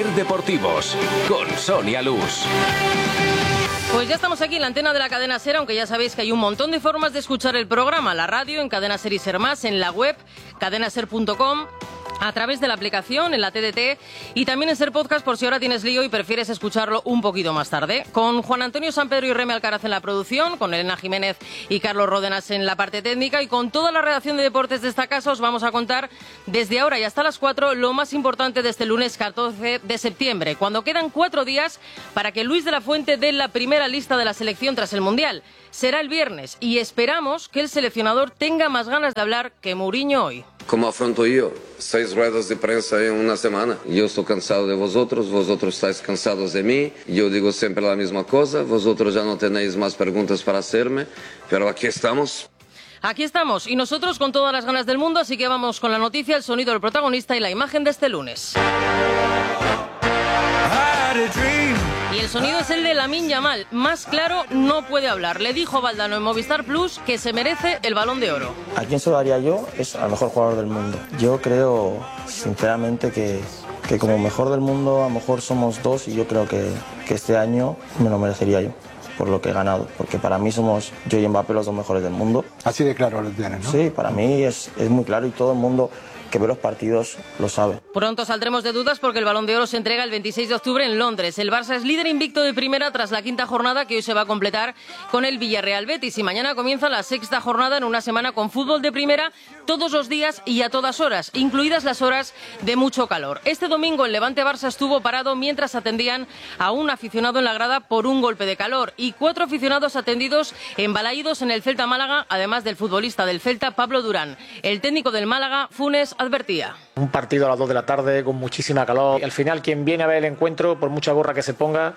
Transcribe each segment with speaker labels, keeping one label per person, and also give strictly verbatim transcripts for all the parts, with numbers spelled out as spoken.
Speaker 1: Ser Deportivos, con Sonia Luz.
Speaker 2: Pues ya estamos aquí en la antena de la cadena SER, aunque ya sabéis que hay un montón de formas de escuchar el programa, la radio, en Cadena SER y SER Más, en la web, cadena ser punto com, a través de la aplicación, en la T D T, y también en SER Podcast por si ahora tienes lío y prefieres escucharlo un poquito más tarde. Con Juan Antonio Sampedro y Reme Alcaraz en la producción, con Elena Jiménez y Carlos Ródenas en la parte técnica, y con toda la redacción de deportes de esta casa os vamos a contar desde ahora y hasta las cuatro lo más importante de este lunes catorce de septiembre, cuando quedan cuatro días para que Luis de la Fuente dé la primera lista de la selección tras el Mundial. Será el viernes y esperamos que el seleccionador tenga más ganas de hablar que Mourinho hoy.
Speaker 3: ¿Cómo afronto yo? Seis ruedas de prensa en una semana. Yo estoy cansado de vosotros, vosotros estáis cansados de mí. Yo digo siempre la misma cosa, vosotros ya no tenéis más preguntas para hacerme, pero aquí estamos.
Speaker 2: Aquí estamos, y nosotros con todas las ganas del mundo, así que vamos con la noticia, el sonido del protagonista y la imagen de este lunes. Y el sonido es el de Lamine Yamal. Más claro no puede hablar. Le dijo Valdano en Movistar Plus que se merece el Balón de Oro.
Speaker 4: ¿A quién se lo daría yo? Es al mejor jugador del mundo. Yo creo, sinceramente, que, que como mejor del mundo, a lo mejor somos dos, y yo creo que, que este año me lo merecería yo, por lo que he ganado. Porque para mí somos yo y Mbappé los dos mejores del mundo.
Speaker 5: Así de claro lo tienes, ¿no?
Speaker 4: Sí, para mí es, es muy claro, y todo el mundo que ve los partidos lo sabe.
Speaker 2: Pronto saldremos de dudas porque el Balón de Oro se entrega el veintiséis de octubre en Londres. El Barça es líder invicto de primera tras la quinta jornada, que hoy se va a completar con el Villarreal Betis, y mañana comienza la sexta jornada en una semana con fútbol de primera todos los días y a todas horas, incluidas las horas de mucho calor. Este domingo el Levante Barça estuvo parado mientras atendían a un aficionado en la grada por un golpe de calor, y cuatro aficionados atendidos en Balaídos en el Celta Málaga, además del futbolista del Celta Pablo Durán. El técnico del Málaga, Funes, advertía.
Speaker 6: Un partido a las dos de la tarde con muchísima calor. Al final, quien viene a ver el encuentro, por mucha gorra que se ponga,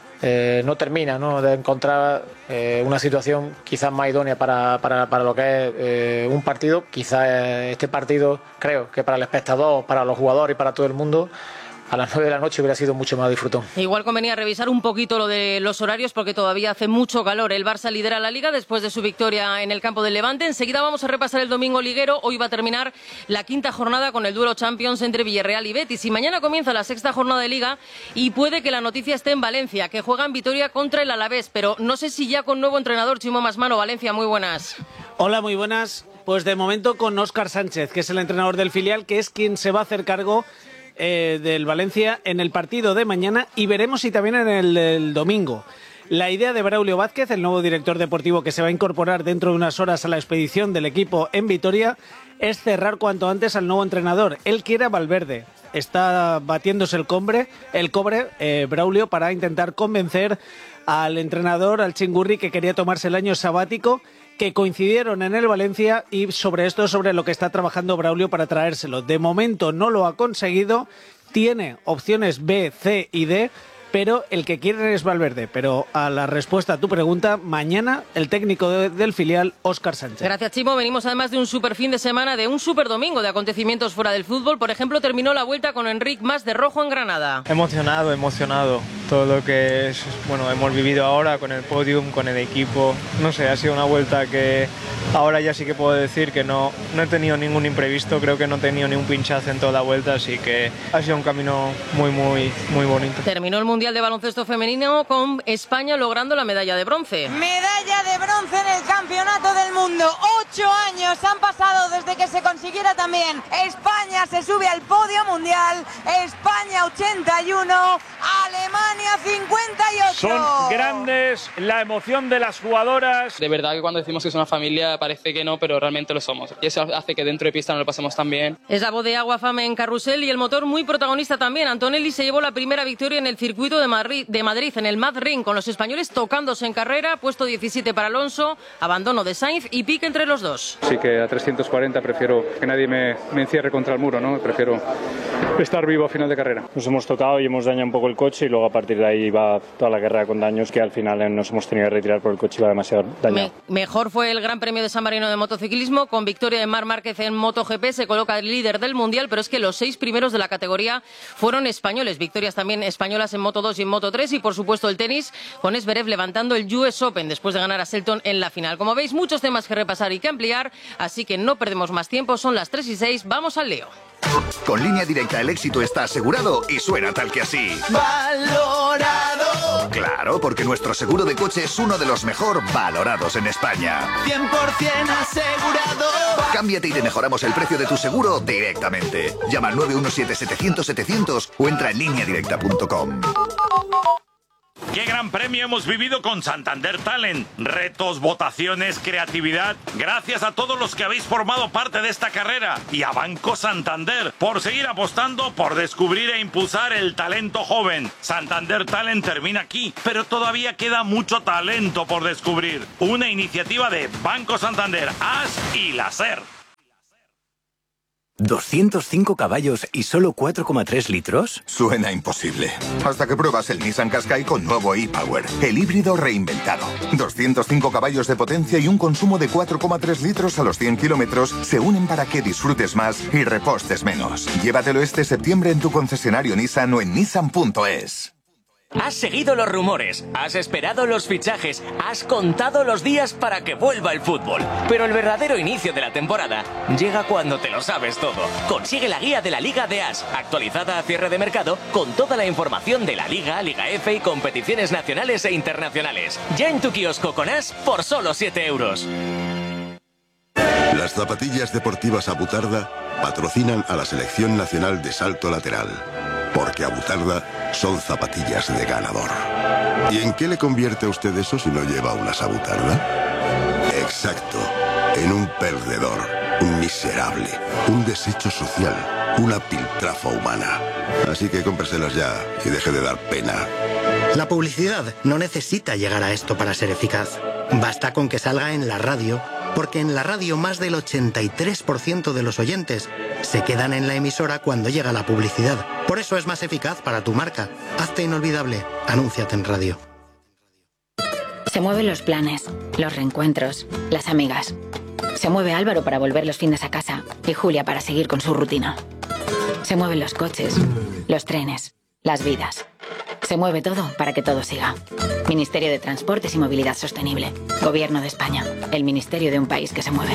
Speaker 6: eh, no termina, ¿no?, de encontrar eh, una situación quizás más idónea para, para, para lo que es eh, un partido. Quizás eh, este partido, creo que para el espectador, para los jugadores y para todo el mundo, a las nueve de la noche hubiera sido mucho más disfrutón.
Speaker 2: Igual convenía revisar un poquito lo de los horarios porque todavía hace mucho calor. El Barça lidera la Liga después de su victoria en el campo del Levante. Enseguida vamos a repasar el domingo liguero. Hoy va a terminar la quinta jornada con el duelo Champions entre Villarreal y Betis. Y mañana comienza la sexta jornada de Liga y puede que la noticia esté en Valencia, que juega en Vitoria contra el Alavés. Pero no sé si ya con nuevo entrenador. Chimo Masmano, Valencia, muy buenas.
Speaker 7: Hola, muy buenas. Pues de momento con Óscar Sánchez, que es el entrenador del filial, que es quien se va a hacer cargo Eh, del Valencia en el partido de mañana, y veremos si también en el del domingo. La idea de Braulio Vázquez, el nuevo director deportivo que se va a incorporar dentro de unas horas a la expedición del equipo en Vitoria, es cerrar cuanto antes al nuevo entrenador. Él quiere a Valverde. Está batiéndose el cobre, el cobre eh, Braulio, para intentar convencer al entrenador, al Chingurri, que quería tomarse el año sabático, que coincidieron en el Valencia, y sobre esto, sobre lo que está trabajando Braulio para traérselo. De momento no lo ha conseguido, tiene opciones B, C y D, pero el que quiere es Valverde. Pero a la respuesta a tu pregunta, mañana el técnico de, del filial, Óscar Sánchez.
Speaker 2: Gracias, Chimo. Venimos además de un super fin de semana, de un super domingo de acontecimientos fuera del fútbol. Por ejemplo, terminó la vuelta con Enric Mas de rojo en Granada.
Speaker 8: Emocionado, emocionado. Todo lo que es, bueno, hemos vivido ahora con el podium, con el equipo. No sé, ha sido una vuelta que ahora ya sí que puedo decir que no, no he tenido ningún imprevisto. Creo que no he tenido ni un pinchazo en toda la vuelta, así que ha sido un camino muy, muy, muy bonito.
Speaker 2: Terminó el Mundial de Baloncesto Femenino con España logrando la medalla de bronce.
Speaker 9: Medalla de bronce en el Campeonato del Mundo. Ocho años han pasado desde que se consiguiera también. España se sube al podio mundial. España ochenta y uno, Alemania cincuenta y ocho.
Speaker 10: Son grandes, la emoción de las jugadoras.
Speaker 11: De verdad que cuando decimos que es una familia parece que no, pero realmente lo somos. Y eso hace que dentro de pista nos lo pasemos tan bien.
Speaker 2: Es la voz de Agua Fame en carrusel y el motor muy protagonista también. Antonelli se llevó la primera victoria en el circuito de Madrid. de Madrid en el Mad Ring, con los españoles tocándose en carrera. Puesto diecisiete para Alonso, abandono de Sainz y pique entre los dos.
Speaker 12: Sí, que a trescientos cuarenta prefiero que nadie me, me encierre contra el muro, ¿no? Prefiero estar vivo a final de carrera.
Speaker 13: Nos hemos tocado y hemos dañado un poco el coche, y luego a partir de ahí va toda la carrera con daños, que al final nos hemos tenido que retirar por el coche, iba demasiado dañado.
Speaker 2: Me, mejor fue el Gran Premio de San Marino de motociclismo, con victoria de Marc Márquez en MotoGP, se coloca el líder del Mundial, pero es que los seis primeros de la categoría fueron españoles. Victorias también españolas en Moto dos y en Moto tres, y por supuesto el tenis, con Zverev levantando el U S Open después de ganar a Selton en la final. Como veis, muchos temas que repasar y que ampliar, así que no perdemos más tiempo, son las tres y seis, vamos al lío.
Speaker 5: Con Línea Directa el éxito está asegurado y suena tal que así. ¡Valorado! Claro, porque nuestro seguro de coche es uno de los mejor valorados en España.
Speaker 14: cien por ciento asegurado.
Speaker 5: Cámbiate y te mejoramos el precio de tu seguro directamente. Llama al nueve uno siete setecientos setecientos o entra en línea directa punto com.
Speaker 15: ¡Qué gran premio hemos vivido con Santander Talent! Retos, votaciones, creatividad. Gracias a todos los que habéis formado parte de esta carrera y a Banco Santander por seguir apostando por descubrir e impulsar el talento joven. Santander Talent termina aquí, pero todavía queda mucho talento por descubrir. Una iniciativa de Banco Santander, A S y la SER.
Speaker 16: ¿doscientos cinco caballos y solo cuatro coma tres litros?
Speaker 17: Suena imposible. Hasta que pruebas el Nissan Qashqai con nuevo e-Power, el híbrido reinventado. doscientos cinco caballos de potencia y un consumo de cuatro coma tres litros a los cien kilómetros se unen para que disfrutes más y repostes menos. Llévatelo este septiembre en tu concesionario Nissan o en nissan punto es.
Speaker 18: Has seguido los rumores, has esperado los fichajes, has contado los días para que vuelva el fútbol. Pero el verdadero inicio de la temporada llega cuando te lo sabes todo. Consigue la guía de la Liga de A S, actualizada a cierre de mercado, con toda la información de la Liga, Liga F y competiciones nacionales e internacionales. Ya en tu kiosco con A S por solo siete euros.
Speaker 19: Las zapatillas deportivas Abutarda patrocinan a la Selección Nacional de Salto Lateral. Porque Abutarda son zapatillas de ganador. ¿Y en qué le convierte a usted eso si no lleva unas Abutarda? Exacto, en un perdedor, un miserable, un desecho social, una piltrafa humana. Así que cómpreselas ya y deje de dar pena.
Speaker 20: La publicidad no necesita llegar a esto para ser eficaz. Basta con que salga en la radio, porque en la radio más del ochenta y tres por ciento de los oyentes se quedan en la emisora cuando llega la publicidad. Por eso es más eficaz para tu marca. Hazte inolvidable. Anúnciate en radio.
Speaker 21: Se mueven los planes, los reencuentros, las amigas. Se mueve Álvaro para volver los fines a casa y Julia para seguir con su rutina. Se mueven los coches, los trenes, las vidas. Se mueve todo para que todo siga. Ministerio de Transportes y Movilidad Sostenible. Gobierno de España. El ministerio de un país que se mueve.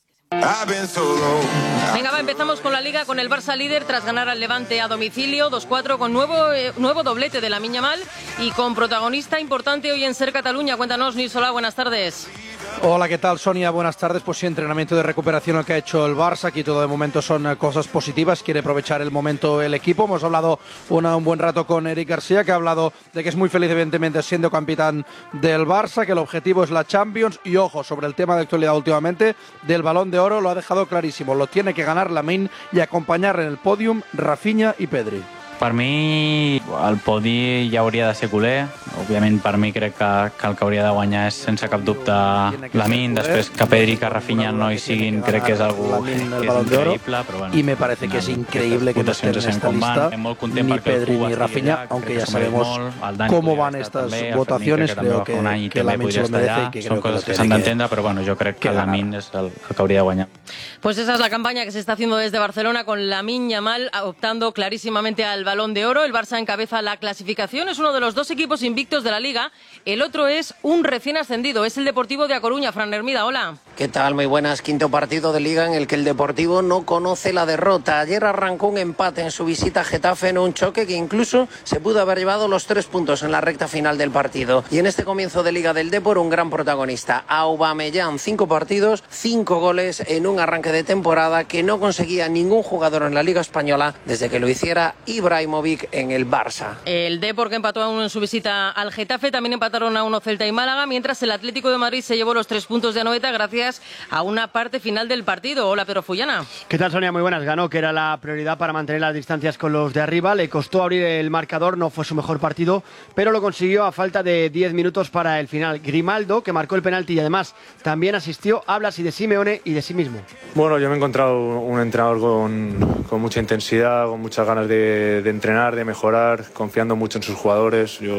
Speaker 2: Venga, va, empezamos con la Liga, con el Barça líder tras ganar al Levante a domicilio dos cuatro con nuevo, eh, nuevo doblete de Lamine Yamal y con protagonista importante hoy en SER Cataluña. Cuéntanos, Nils Solá, buenas tardes.
Speaker 22: Hola, ¿qué tal, Sonia? Buenas tardes. Pues sí, entrenamiento de recuperación el que ha hecho el Barça. Aquí todo de momento son cosas positivas. Quiere aprovechar el momento el equipo. Hemos hablado una, un buen rato con Eric García, que ha hablado de que es muy feliz, evidentemente, siendo capitán del Barça, que el objetivo es la Champions. Y ojo, sobre el tema de actualidad últimamente, del Balón de Oro, lo ha dejado clarísimo. Lo tiene que ganar Lamine y acompañar en el podium Rafinha i Pedri.
Speaker 23: Per mi, el podi ja hauria de ser culer. Òbviament, per mi crec que, que el que hauria de guanyar és, sense cap dubte, Lamine. Després que Pedri i que Rafinha no hi siguin, crec que és algo que, que és increïble. Però bueno,
Speaker 22: y me parece que es increíble que no estén en esta lista ni Pedri ni Rafinha, aunque ya sabemos cómo van estas votaciones. Creo que, que Lamine se lo merece y que creo que lo
Speaker 23: que s'han d'entendre, però bueno, jo crec que Lamine és el, el que hauria de guanyar.
Speaker 2: Pues esa es la campaña que se está haciendo desde Barcelona con Lamine Yamal optando clarísimamente al Balón de Oro. El Barça encabeza la clasificación, es uno de los dos equipos invictos de la Liga. El otro es un recién ascendido, es el Deportivo de A Coruña. Fran Hermida, hola.
Speaker 24: ¿Qué tal? Muy buenas. Quinto partido de Liga en el que el Deportivo no conoce la derrota. Ayer arrancó un empate en su visita a Getafe en un choque que incluso se pudo haber llevado los tres puntos en la recta final del partido. Y en este comienzo de Liga del Depor, un gran protagonista, Aubameyang. Cinco partidos, cinco goles en un arranque de temporada que no conseguía ningún jugador en la Liga Española desde que lo hiciera Ibrahimovic en el Barça.
Speaker 2: El Depor, que empató a uno en su visita al Getafe, también empataron a uno Celta y Málaga, mientras el Atlético de Madrid se llevó los tres puntos de Anoeta gracias a una parte final del partido. Hola, Pedro Fullana.
Speaker 25: ¿Qué tal, Sonia? Muy buenas. Ganó, que era la prioridad para mantener las distancias con los de arriba. Le costó abrir el marcador, no fue su mejor partido, pero lo consiguió a falta de diez minutos para el final. Grimaldo, que marcó el penalti y además también asistió, habla así de Simeone y de sí mismo.
Speaker 12: Bueno, yo me he encontrado un entrenador con, con mucha intensidad, con muchas ganas de, de entrenar, de mejorar, confiando mucho en sus jugadores. Yo la verdad que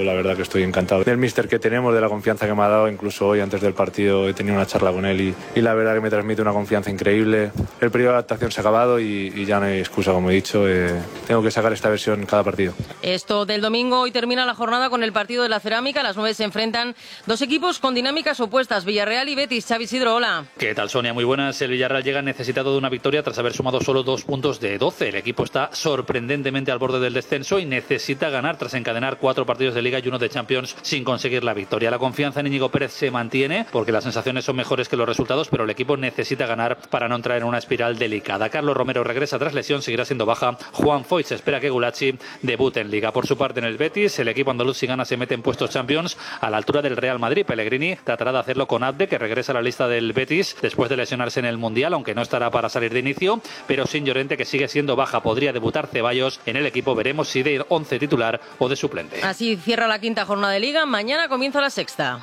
Speaker 1: estoy encantado del míster que tenemos, de la confianza que me ha dado. Incluso hoy antes del partido he tenido una charla con él y, y la verdad que me transmite una confianza increíble. El periodo de adaptación se ha acabado y, y ya no hay excusa, como he dicho. Eh, tengo que sacar esta versión cada partido.
Speaker 2: Esto del domingo, hoy termina la jornada con el partido de la Cerámica. A las nueve se enfrentan dos equipos con dinámicas opuestas, Villarreal y Betis. Xavi Isidro, hola.
Speaker 3: ¿Qué tal, Sonia? Muy buenas. El Villarreal llega necesitado de una victoria tras haber sumado solo dos puntos de doce. El equipo está sorprendentemente al borde del descenso y necesita ganar tras encadenar cuatro partidos de Liga y uno de Champions sin conseguir la victoria. La confianza en Íñigo Pérez se mantiene porque las sensaciones son mejores que los resultados, pero el equipo necesita ganar para no entrar en una espiral delicada. Carlos Romero regresa tras lesión, seguirá siendo baja. Juan Foyt se espera que Gulacsi debute en Liga. Por su parte, en el Betis, el equipo andaluz, si gana, se mete en puestos Champions a la altura del Real Madrid. Pellegrini tratará de hacerlo con Abde, que regresa a la lista del Betis después de lesionarse en el Mundial, aunque no estará para salir de inicio, pero sin Llorente, que sigue siendo baja. Podría debutar Ceballos en el equipo. Veremos si de once titular o de suplente.
Speaker 2: Así cierra la quinta jornada de Liga. Mañana comienza la sexta.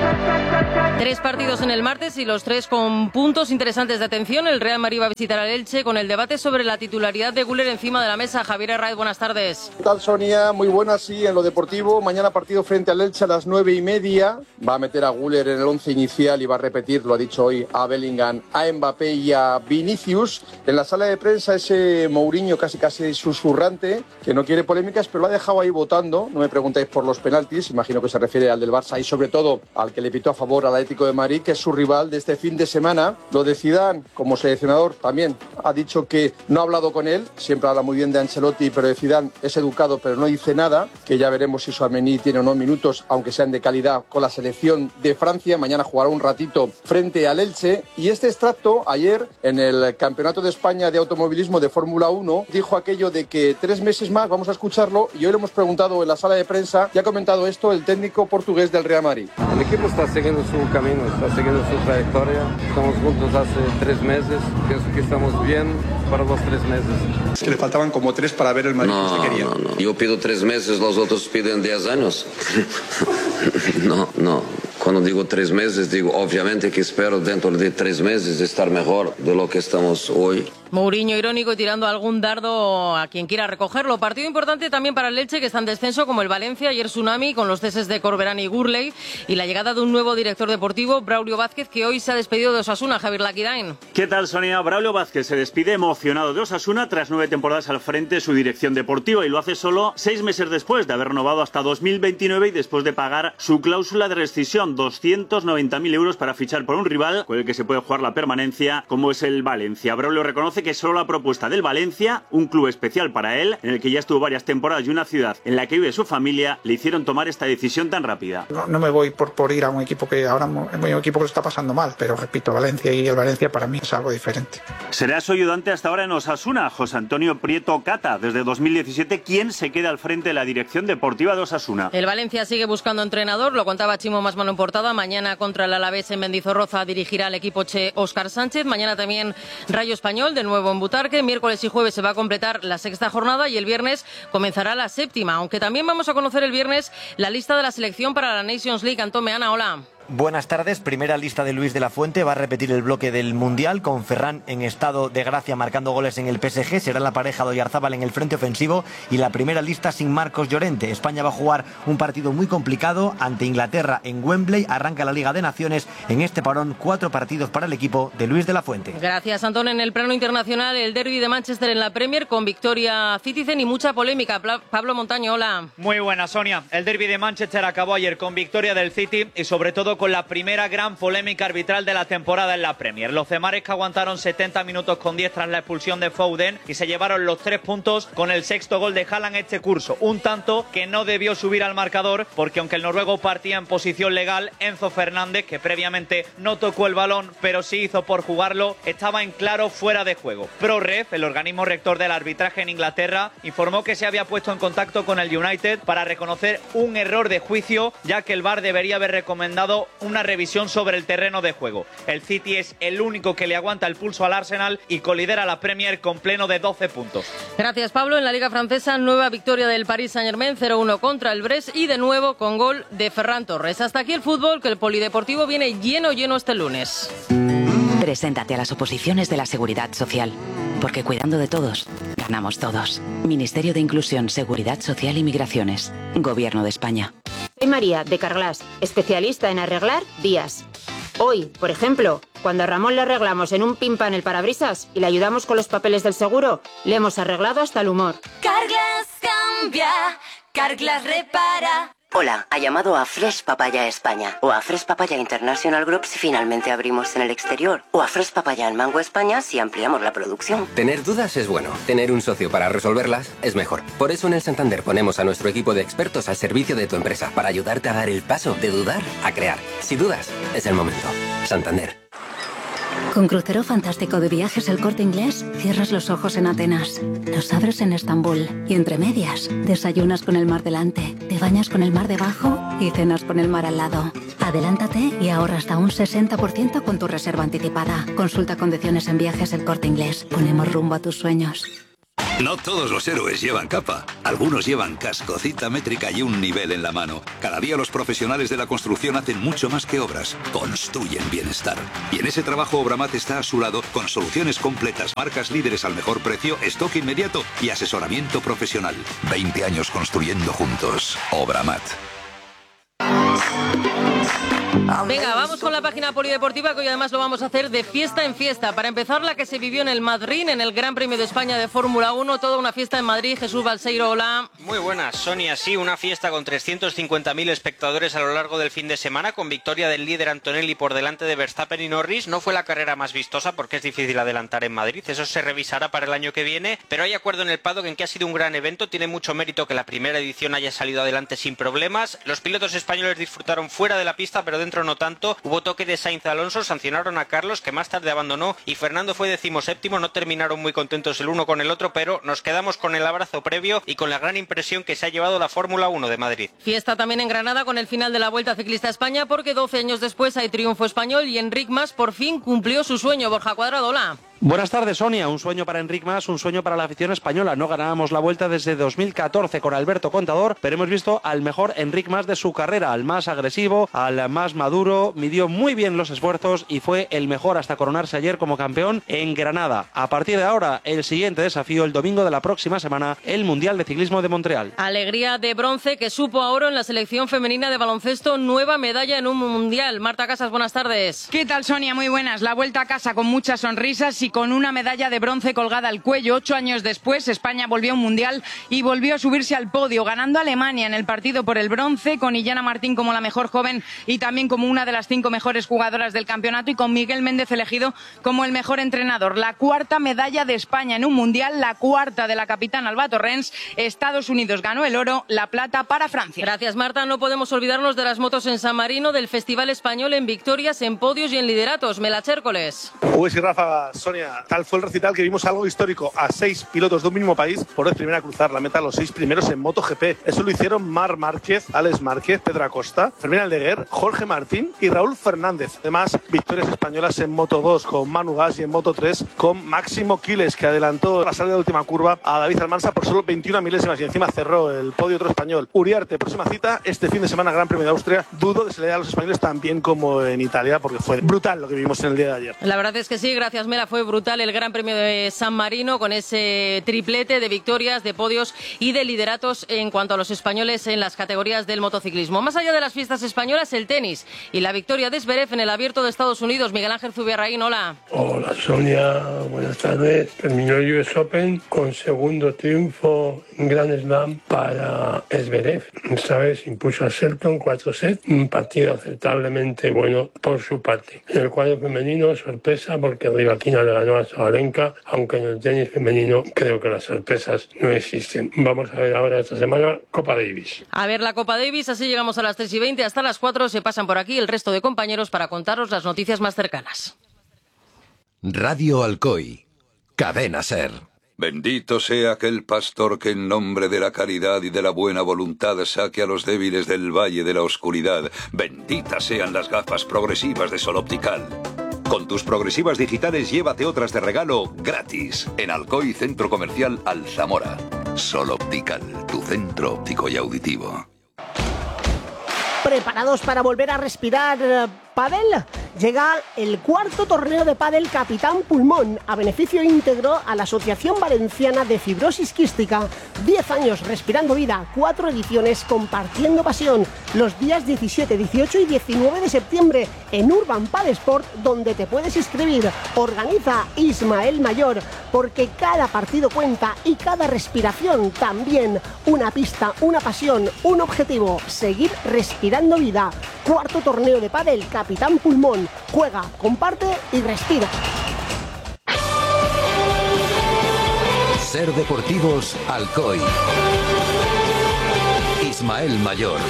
Speaker 2: Tres partidos en el martes y los tres con puntos interesantes de atención. El Real Madrid va a visitar al Elche con el debate sobre la titularidad de Güler encima de la mesa. Javier Herraiz, buenas tardes.
Speaker 4: ¿Qué tal, Sonia? Muy buenas, sí, en lo deportivo. Mañana partido frente al Elche a las nueve y media. Va a meter a Güler en el once inicial y va a repetir, lo ha dicho hoy, a Bellingham, a Mbappé y a Vinicius. En la sala de prensa ese Mourinho casi casi susurrante, que no quiere polémicas, pero lo ha dejado ahí votando. No me preguntéis por los penaltis, imagino que se refiere al del Barça y sobre todo al que le pitó a favor al Atlético de Madrid, que es su rival de este fin de semana. Lo de Zidane, como seleccionador, también ha dicho que no ha hablado con él. Siempre habla muy bien de Ancelotti, pero de Zidane es educado, pero no dice nada. Que ya veremos si Tchouaméni tiene o no minutos, aunque sean de calidad, con la selección de Francia. Mañana jugará un ratito frente al Elche. Y este extracto, ayer, en el Campeonato de España de Automovilismo de Fórmula uno, dijo aquello de que tres meses más, vamos a escucharlo, y hoy le hemos preguntado en la sala de prensa, y ha comentado esto el técnico portugués del Real Madrid.
Speaker 6: El equipo está siguiendo su camino, está siguiendo su trayectoria. Estamos juntos hace tres meses, pienso que estamos bien para los tres meses.
Speaker 4: Es que le faltaban como tres para ver el Madrid
Speaker 7: no,
Speaker 4: que se quería.
Speaker 7: No, no. Yo pido tres meses, los otros piden diez años. no, no. Cuando digo tres meses, digo obviamente que espero dentro de tres meses estar mejor de lo que estamos hoy.
Speaker 2: Mourinho irónico y tirando algún dardo a quien quiera recogerlo. Partido importante también para el Elche, que está en descenso, como el Valencia. Ayer tsunami con los ceses de Corberán y Gurley y la llegada de un nuevo director deportivo, Braulio Vázquez, que hoy se ha despedido de Osasuna. Javier Laquirain.
Speaker 26: ¿Qué tal, Sonia? Braulio Vázquez se despide emocionado de Osasuna tras nueve temporadas al frente de su dirección deportiva y lo hace solo seis meses después de haber renovado hasta dos mil veintinueve y después de pagar su cláusula de rescisión, doscientos noventa mil euros para fichar por un rival con el que se puede jugar la permanencia, como es el Valencia. Braulio reconoce que solo la propuesta del Valencia, un club especial para él, en el que ya estuvo varias temporadas y una ciudad en la que vive su familia, le hicieron tomar esta decisión tan rápida.
Speaker 27: No, no me voy por, por ir a un equipo que ahora es un equipo que lo está pasando mal, pero repito, Valencia y el Valencia para mí es algo diferente.
Speaker 26: Será su ayudante hasta ahora en Osasuna, José Antonio Prieto Cata, desde dos mil diecisiete, quien se queda al frente de la dirección deportiva de Osasuna.
Speaker 2: El Valencia sigue buscando entrenador, lo contaba Chimo Masmano en portada. Mañana contra el Alavés en Mendizorroza dirigirá al equipo che Óscar Sánchez. Mañana también Rayo Español, de nuevo en Butarque. Miércoles y jueves se va a completar la sexta jornada y el viernes comenzará la séptima. Aunque también vamos a conocer el viernes la lista de la selección para la Nations League. Antón Meana, hola.
Speaker 28: Buenas tardes. Primera lista de Luis de la Fuente. Va a repetir el bloque del Mundial con Ferran en estado de gracia marcando goles en el P S G. Será la pareja de Oyarzábal en el frente ofensivo y la primera lista sin Marcos Llorente. España va a jugar un partido muy complicado ante Inglaterra en Wembley. Arranca la Liga de Naciones. En este parón, cuatro partidos para el equipo de Luis de la Fuente.
Speaker 2: Gracias, Antón. En el plano internacional, el derbi de Manchester en la Premier con victoria Citizen y mucha polémica. Pablo Montaño, hola.
Speaker 29: Muy buena, Sonia. El derbi de Manchester acabó ayer con victoria del City y sobre todo con la primera gran polémica arbitral de la temporada en la Premier. Los cemares que aguantaron setenta minutos con diez tras la expulsión de Foden y se llevaron los tres puntos con el sexto gol de Haaland este curso. Un tanto que no debió subir al marcador porque aunque el noruego partía en posición legal, Enzo Fernández, que previamente no tocó el balón pero sí hizo por jugarlo, estaba en claro fuera de juego. ProRef, el organismo rector del arbitraje en Inglaterra, informó que se había puesto en contacto con el United para reconocer un error de juicio, ya que el V A R debería haber recomendado una revisión sobre el terreno de juego. El City es el único que le aguanta el pulso al Arsenal y colidera la Premier con pleno de doce puntos.
Speaker 2: Gracias, Pablo. En la Liga Francesa, nueva victoria del Paris Saint-Germain, cero uno contra el Brest y de nuevo con gol de Ferran Torres. Hasta aquí el fútbol, que el polideportivo viene lleno, lleno este lunes.
Speaker 30: Preséntate a las oposiciones de la Seguridad Social, porque cuidando de todos, ganamos todos. Ministerio de Inclusión, Seguridad Social y Migraciones. Gobierno de España.
Speaker 5: María, de Carglass, especialista en arreglar días. Hoy, por ejemplo, cuando a Ramón le arreglamos en un pimpan el parabrisas y le ayudamos con los papeles del seguro, le hemos arreglado hasta el humor.
Speaker 8: Carglass cambia, Carglass repara.
Speaker 9: Hola, ha llamado a Fresh Papaya España o a Fresh Papaya International Group si finalmente abrimos en el exterior o a Fresh Papaya en Mango España si ampliamos la producción.
Speaker 10: Tener dudas es bueno, tener un socio para resolverlas es mejor. Por eso en el Santander ponemos a nuestro equipo de expertos al servicio de tu empresa para ayudarte a dar el paso de dudar a crear. Si dudas, es el momento. Santander.
Speaker 11: Con Crucero Fantástico de Viajes El Corte Inglés, cierras los ojos en Atenas, los abres en Estambul y entre medias, desayunas con el mar delante, te bañas con el mar debajo y cenas con el mar al lado. Adelántate y ahorra hasta un sesenta por ciento con tu reserva anticipada. Consulta condiciones en Viajes El Corte Inglés. Ponemos rumbo a tus sueños.
Speaker 13: No todos los héroes llevan capa. Algunos llevan casco, cinta métrica y un nivel en la mano. Cada día los profesionales de la construcción hacen mucho más que obras. Construyen bienestar. Y en ese trabajo Obramat está a su lado con soluciones completas, marcas líderes al mejor precio, stock inmediato y asesoramiento profesional. veinte años construyendo juntos. Obramat.
Speaker 2: Venga, vamos con la página polideportiva, que hoy además lo vamos a hacer de fiesta en fiesta. Para empezar, la que se vivió en el Madrid, en el Gran Premio de España de Fórmula uno. Toda una fiesta en Madrid. Jesús Balseiro, hola.
Speaker 14: Muy buenas, Sonia. Sí, una fiesta con trescientos cincuenta mil espectadores a lo largo del fin de semana, con victoria del líder Antonelli por delante de Verstappen y Norris. No fue la carrera más vistosa porque es difícil adelantar en Madrid. Eso se revisará para el año que viene. Pero hay acuerdo en el paddock en que ha sido un gran evento. Tiene mucho mérito que la primera edición haya salido adelante sin problemas. Los pilotos españoles disfrutaron fuera de la pista, pero dentro no tanto. Hubo toque de Sainz Alonso, sancionaron a Carlos, que más tarde abandonó, y Fernando fue decimoséptimo. No terminaron muy contentos el uno con el otro, pero nos quedamos con el abrazo previo y con la gran impresión que se ha llevado la Fórmula uno de Madrid.
Speaker 2: Fiesta también en Granada con el final de la Vuelta Ciclista a España, porque doce años después hay triunfo español y Enric Mas por fin cumplió su sueño. Borja Cuadrado, hola.
Speaker 22: Buenas tardes, Sonia. Un sueño para Enric Mas, un sueño para la afición española. No ganábamos la Vuelta desde dos mil catorce con Alberto Contador, pero hemos visto al mejor Enric Mas de su carrera, al más agresivo, al más maduro. Midió muy bien los esfuerzos y fue el mejor hasta coronarse ayer como campeón en Granada. A partir de ahora, el siguiente desafío, el domingo de la próxima semana, el Mundial de Ciclismo de Montreal.
Speaker 2: Alegría de bronce que supo a oro en la selección femenina de baloncesto. Nueva medalla en un Mundial. Marta Casas, buenas tardes.
Speaker 15: ¿Qué tal, Sonia? Muy buenas. La vuelta a casa con muchas sonrisas y con una medalla de bronce colgada al cuello. Ocho años después, España volvió a un Mundial y volvió a subirse al podio, ganando a Alemania en el partido por el bronce, con Illana Martín como la mejor joven y también como una de las cinco mejores jugadoras del campeonato, y con Miguel Méndez elegido como el mejor entrenador. La cuarta medalla de España en un Mundial, la cuarta de la capitana Alba Torrens. Estados Unidos ganó el oro, la plata para Francia.
Speaker 2: Gracias, Marta. No podemos olvidarnos de las motos en San Marino, del Festival Español en victorias, en podios y en lideratos. Mela Chércoles.
Speaker 16: Uy, sí, Rafa, Sonia, tal fue el recital que vimos algo histórico. A seis pilotos de un mismo país por vez primera a cruzar la meta, los seis primeros en MotoGP. Eso lo hicieron Marc Márquez, Alex Márquez, Pedro Acosta, Fermín Aldeguer, Jorge Martín y Raúl Fernández. Además, victorias españolas en Moto dos con Manu Gas y en Moto tres con Máximo Quiles, que adelantó la salida de última curva a David Almansa por solo veintiuna milésimas y encima cerró el podio otro español. Uriarte, próxima cita este fin de semana, Gran Premio de Austria. Dudo que se le dé a los españoles tan bien como en Italia, porque fue brutal lo que vimos en el día de ayer.
Speaker 2: La verdad es que sí, gracias, Mela. Fue brutal el Gran Premio de San Marino, con ese triplete de victorias, de podios y de lideratos en cuanto a los españoles en las categorías del motociclismo. Más allá de las fiestas españolas, el tenis y la victoria de Zverev en el Abierto de Estados Unidos. Miguel Ángel Zubiarraín, hola.
Speaker 17: Hola, Sonia, buenas tardes. Terminó el U S Open con segundo triunfo en Grand Slam para Zverev. Esta vez impuso a Shelton cuatro sets, un partido aceptablemente bueno por su parte. En el cuadro femenino, sorpresa, porque Rybakina le ganó a Sabalenka, aunque en el tenis femenino creo que las sorpresas no existen. Vamos a ver ahora esta semana Copa Davis.
Speaker 2: A ver la Copa Davis, así llegamos a las tres y veinte, hasta las cuatro se pasan por aquí el resto de compañeros para contaros las noticias más cercanas.
Speaker 31: Radio Alcoy, Cadena SER.
Speaker 32: Bendito sea aquel pastor que en nombre de la caridad y de la buena voluntad saque a los débiles del valle de la oscuridad. Benditas sean las gafas progresivas de Sol Optical. Con tus progresivas digitales llévate otras de regalo gratis en Alcoy Centro Comercial Alzamora. Sol Optical, tu centro óptico y auditivo.
Speaker 33: ¿Preparados para volver a respirar uh, pádel?
Speaker 1: llega el cuarto torneo de pádel Capitán Pulmón, a beneficio íntegro a la Asociación Valenciana de Fibrosis Quística. diez años respirando vida, cuatro ediciones compartiendo pasión. Los días diecisiete, dieciocho y diecinueve de septiembre en Urban Padel Sport, donde te puedes inscribir. Organiza Ismael Mayor, porque cada partido cuenta y cada respiración también. Una pista, una pasión, un objetivo: seguir respirando vida. Cuarto torneo de pádel Capitán Pulmón. Juega, comparte y respira.
Speaker 31: Ser Deportivos Alcoy. Ismael Mayor.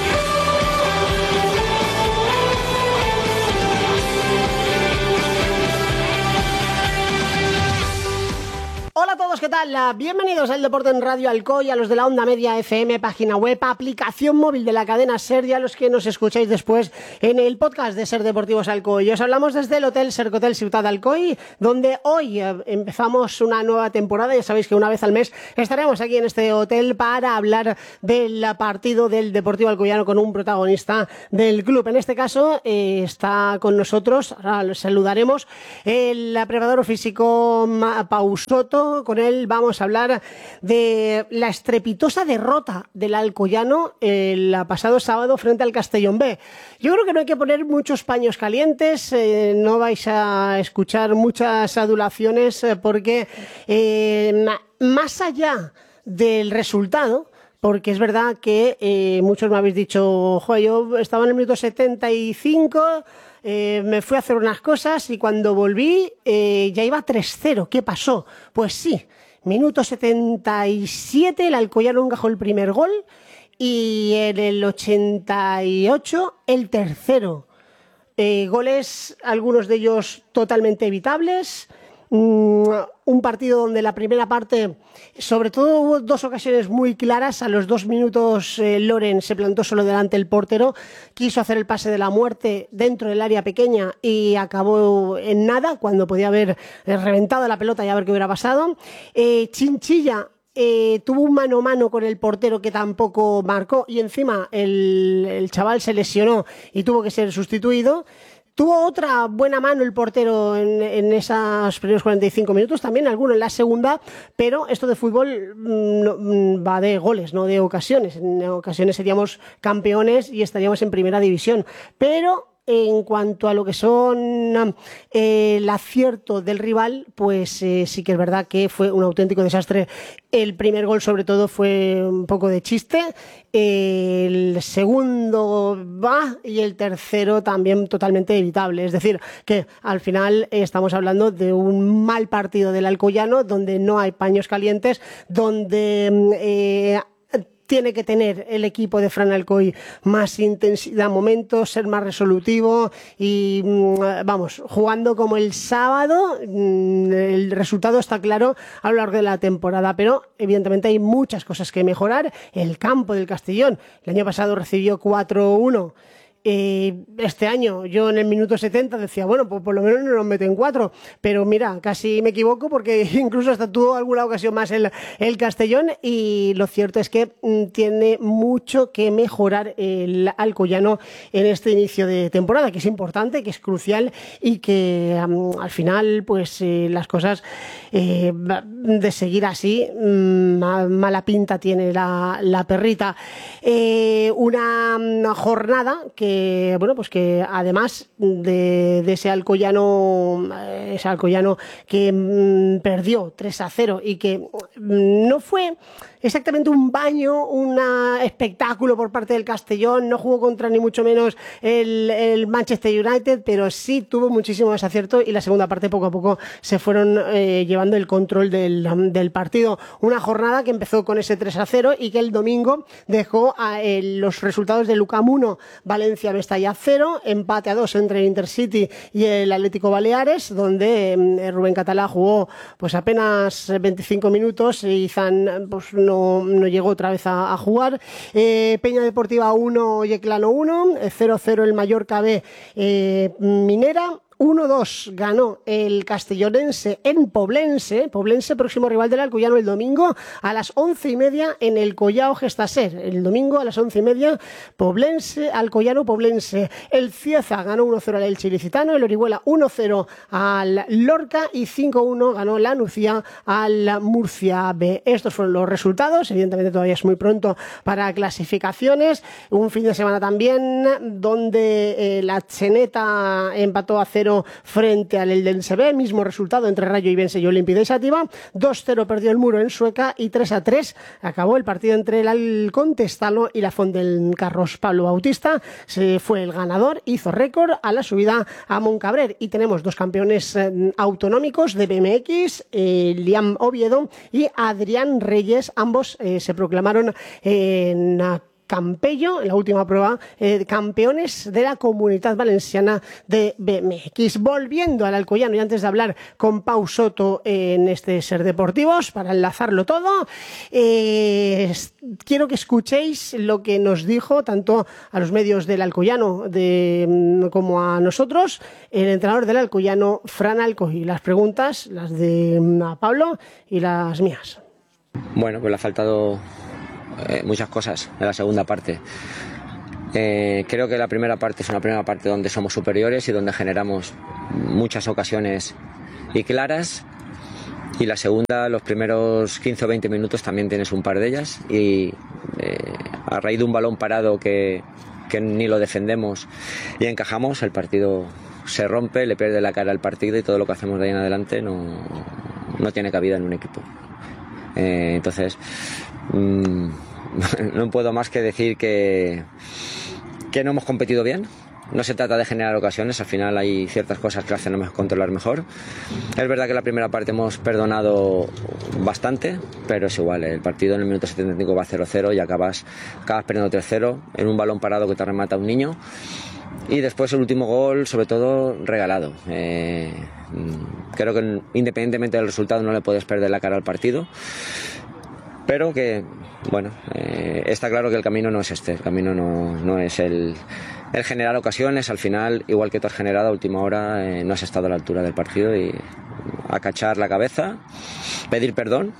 Speaker 1: Hola a todos, ¿qué tal? Bienvenidos al Deporte en Radio Alcoy, a los de la Onda Media F M, página web, aplicación móvil de la cadena SER y a los que nos escucháis después en el podcast de Ser Deportivos Alcoy. Os hablamos desde el Hotel Sercotel Ciutat Alcoy, donde hoy empezamos una nueva temporada. Ya sabéis que una vez al mes estaremos aquí en este hotel para hablar del partido del Deportivo Alcoyano con un protagonista del club. En este caso eh, está con nosotros, ahora lo saludaremos, el preparador físico Pau Soto. Con él vamos a hablar de la estrepitosa derrota del Alcoyano el pasado sábado frente al Castellón B. Yo creo que no hay que poner muchos paños calientes, eh, no vais a escuchar muchas adulaciones eh, porque eh, más allá del resultado, porque es verdad que eh, muchos me habéis dicho, joder, yo estaba en el minuto setenta y cinco, eh, me fui a hacer unas cosas y cuando volví eh, ya iba tres cero. ¿Qué pasó? Pues sí, minuto setenta y siete, el Alcoyano encajó el primer gol y en el ochenta y ocho el tercero. Eh, goles, algunos de ellos totalmente evitables. Un partido donde la primera parte, sobre todo hubo dos ocasiones muy claras. A los dos minutos eh, Loren se plantó solo delante del portero, quiso hacer el pase de la muerte dentro del área pequeña y acabó en nada, cuando podía haber eh, reventado la pelota y a ver qué hubiera pasado. eh, Chinchilla Eh, tuvo un mano a mano con el portero que tampoco marcó y encima el, el chaval se lesionó y tuvo que ser sustituido. Tuvo otra buena mano el portero en, en esos primeros cuarenta y cinco minutos, también alguno en la segunda, pero esto de fútbol no, va de goles, no de ocasiones. En ocasiones seríamos campeones y estaríamos en primera división, pero en cuanto a lo que son eh, el acierto del rival, pues eh, sí que es verdad que fue un auténtico desastre. El primer gol sobre todo fue un poco de chiste, el segundo va y el tercero también totalmente evitable. Es decir, que al final estamos hablando de un mal partido del Alcoyano, donde no hay paños calientes, donde eh, tiene que tener el equipo de Fran Alcoy más intensidad, momentos, ser más resolutivo y, vamos, jugando como el sábado. El resultado está claro a lo largo de la temporada, pero evidentemente hay muchas cosas que mejorar. El campo del Castellón, el año pasado recibió cuatro uno. Eh, este año yo en el minuto setenta decía, bueno, pues por lo menos no nos meten cuatro, pero mira, casi me equivoco porque incluso hasta tuvo alguna ocasión más el, el Castellón, y lo cierto es que mm, tiene mucho que mejorar el Alcoyano en este inicio de temporada, que es importante, que es crucial y que um, al final pues eh, las cosas eh, de seguir así mm, mala pinta tiene la, la perrita. Eh, una, una jornada que Eh, bueno, pues que además de, de ese Alcoyano, ese Alcoyano que mmm, perdió tres a cero y que mmm, no fue exactamente un baño, un espectáculo por parte del Castellón, no jugó contra ni mucho menos el, el Manchester United, pero sí tuvo muchísimo desacierto y la segunda parte poco a poco se fueron eh, llevando el control del, del partido. Una jornada que empezó con ese tres a cero y que el domingo dejó a, eh, los resultados de Lucam uno, Valencia Mestalla cero, empate a dos entre el Intercity y el Atlético Baleares, donde eh, Rubén Catalá jugó pues apenas veinticinco minutos y Zan pues no, no llegó otra vez a, a jugar. eh, Peña Deportiva uno, Yeclano uno, cero cero el Mallorca B, eh, Minera uno dos ganó el castellonense en Poblense. Poblense, próximo rival del Alcoyano el domingo a las once y media en el Collao Gestaser. El domingo a las once y media, Poblense, Alcoyano, Poblense. El Cieza ganó uno cero al Elche Ilicitano, el Orihuela uno cero al Lorca y cinco uno ganó la Nucía al Murcia B. Estos fueron los resultados. Evidentemente todavía es muy pronto para clasificaciones. Un fin de semana también donde eh, la Cheneta empató a cero frente al Eldense B, mismo resultado entre Rayo Ibense y Olímpida y Sátiva. dos cero perdió el Muro en Sueca y tres a tres acabó el partido entre el Contestalo y la Font del Carros. Pablo Bautista se fue el ganador, hizo récord a la subida a Moncabrer. Y tenemos dos campeones eh, autonómicos de B M X, eh, Liam Oviedo y Adrián Reyes. Ambos eh, se proclamaron en eh, Campello, en la última prueba, eh, campeones de la Comunidad Valenciana de B M X. Volviendo al Alcoyano, y antes de hablar con Pau Soto en este Ser Deportivos, para enlazarlo todo, eh, quiero que escuchéis lo que nos dijo tanto a los medios del Alcoyano de, como a nosotros el entrenador del Alcoyano, Fran Alcoy. Las preguntas, las de Pablo y las mías.
Speaker 3: Bueno, pues le ha faltado Eh, muchas cosas en la segunda parte. Eh, creo que la primera parte es una primera parte donde somos superiores y donde generamos muchas ocasiones y claras, y la segunda, los primeros quince o veinte minutos también tienes un par de ellas, y eh, a raíz de un balón parado que, que ni lo defendemos y encajamos, el partido se rompe, le pierde la cara al partido y todo lo que hacemos de ahí en adelante no, no tiene cabida en un equipo. Eh, entonces mmm, no puedo más que decir que, que no hemos competido bien. No se trata de generar ocasiones, al final hay ciertas cosas que hacen controlar mejor. Es verdad que la primera parte hemos perdonado bastante, pero es igual, el partido en el minuto setenta y cinco va cero cero y acabas, acabas perdiendo tres cero en un balón parado que te remata un niño. Y después el último gol, sobre todo, regalado. Eh, creo que independientemente del resultado no le puedes perder la cara al partido, pero que, bueno, eh, está claro que el camino no es este, el camino no, no es el, el generar ocasiones. Al final, igual que tú has generado a última hora, eh, no has estado a la altura del partido, y acachar la cabeza, pedir perdón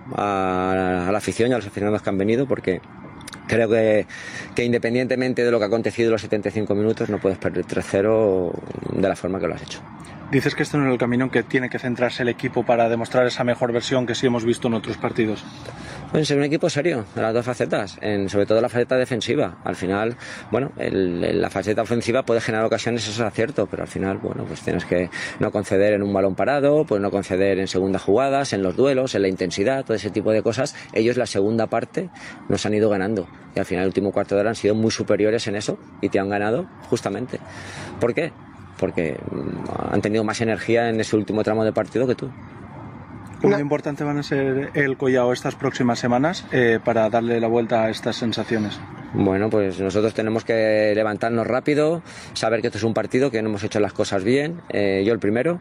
Speaker 3: a, a la afición y a los aficionados que han venido, porque creo que, que independientemente de lo que ha acontecido en los setenta y cinco minutos, no puedes perder tres cero de la forma que lo has hecho.
Speaker 22: Dices que este no es el camino en que tiene que centrarse el equipo para demostrar esa mejor versión que sí hemos visto en otros partidos.
Speaker 3: En ser un equipo serio, en las dos facetas, en, sobre todo la faceta defensiva. Al final, bueno, el, el, la faceta ofensiva puede generar ocasiones, eso es cierto, pero al final, bueno, pues tienes que no conceder en un balón parado, pues no conceder en segundas jugadas, en los duelos, en la intensidad, todo ese tipo de cosas. Ellos la segunda parte nos han ido ganando, y al final el último cuarto de hora han sido muy superiores en eso y te han ganado justamente. ¿Por qué? Porque han tenido más energía en ese último tramo de partido que tú.
Speaker 22: ¿Cómo importante van a ser el Collao estas próximas semanas eh, para darle la vuelta a estas sensaciones?
Speaker 3: Bueno, pues nosotros tenemos que levantarnos rápido, saber que esto es un partido, que no hemos hecho las cosas bien, eh, yo el primero,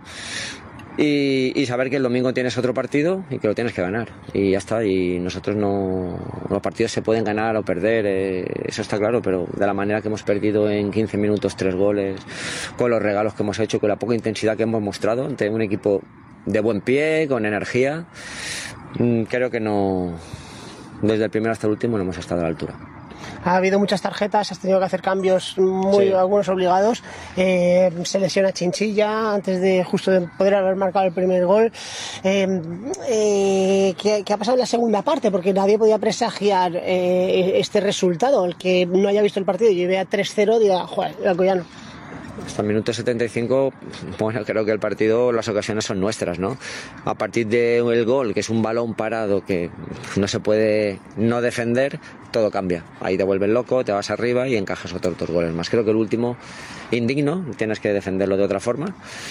Speaker 3: y, y saber que el domingo tienes otro partido y que lo tienes que ganar, y ya está. Y nosotros no, los partidos se pueden ganar o perder, eh, eso está claro, pero de la manera que hemos perdido en quince minutos tres goles, con los regalos que hemos hecho, con la poca intensidad que hemos mostrado ante un equipo de buen pie, con energía, creo que no, desde el primero hasta el último no hemos estado a la altura.
Speaker 1: Ha habido muchas tarjetas, has tenido que hacer cambios muy, sí, algunos obligados. Eh, se lesiona Chinchilla antes de justo de poder haber marcado el primer gol. Eh, eh, ¿qué, ¿Qué ha pasado en la segunda parte? Porque nadie podía presagiar eh, este resultado. El que no haya visto el partido y lleve a tres cero diga, joder, el Alcoyano.
Speaker 3: Hasta el minuto setenta y cinco, bueno, creo que el partido, las ocasiones son nuestras, ¿no? A partir del gol, que es un balón parado que no se puede no defender, todo cambia. Ahí te vuelves loco, te vas arriba y encajas otros dos goles más. Creo que el último, indigno, tienes que defenderlo de otra forma.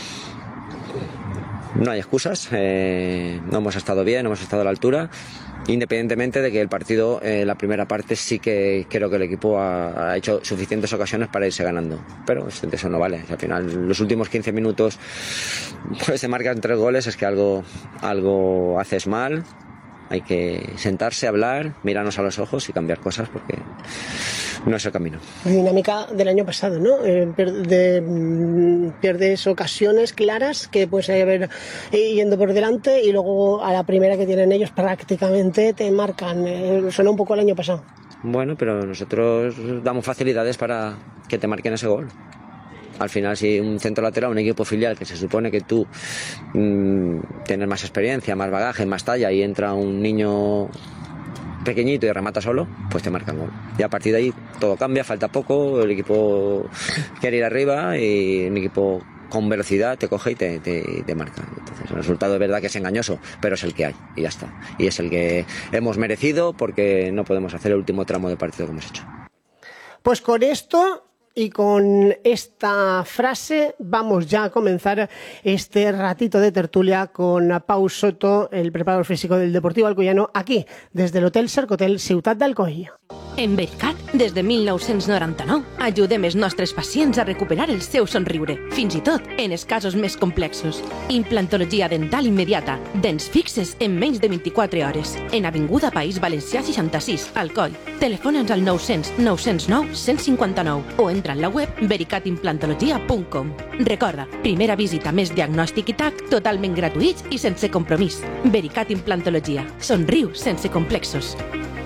Speaker 3: No hay excusas, eh, no hemos estado bien, no hemos estado a la altura, independientemente de que el partido, eh, la primera parte, sí que creo que el equipo ha, ha hecho suficientes ocasiones para irse ganando, pero eso no vale. Al final, los últimos quince minutos, pues se marcan tres goles, es que algo, algo haces mal. Hay que sentarse, hablar, mirarnos a los ojos y cambiar cosas, porque no es el camino.
Speaker 1: La dinámica del año pasado, ¿no? Eh, de, mm, pierdes ocasiones claras que puedes haber eh, yendo por delante y luego a la primera que tienen ellos prácticamente te marcan. Eh, suena un poco el año pasado.
Speaker 3: Bueno, pero nosotros damos facilidades para que te marquen ese gol. Al final, si un centro lateral, un equipo filial que se supone que tú mmm, tienes más experiencia, más bagaje, más talla y entra un niño pequeñito y remata solo, pues te marcan gol. Y a partir de ahí todo cambia, falta poco, el equipo quiere ir arriba y un equipo con velocidad te coge y te, te, te marca. Entonces el resultado es verdad que es engañoso, pero es el que hay y ya está. Y es el que hemos merecido porque no podemos hacer el último tramo de partido que hemos hecho.
Speaker 1: Pues con esto y con esta frase vamos ya a comenzar este ratito de tertulia con Pau Soto, el preparador físico del Deportivo Alcoyano, aquí, desde el Hotel Cercotel Ciutat d'Alcoi.
Speaker 4: En Vericat, des de mil nou-cents noranta-nou, ajudem els nostres pacients a recuperar el seu somriure, fins i tot en els casos més complexos. Implantologia dental immediata, dents fixes en menys de vint-i-quatre hores. En Avinguda País Valencià seixanta-sis, Alcoi. Telefona'ns al nou-cents nou cents nou cent cinquanta-nou o entra en la web vericat implantologia punt com. Recorda, primera visita més diagnòstic i tac totalment gratuïts i sense compromís. Vericat Implantologia. Somriu sense complexos.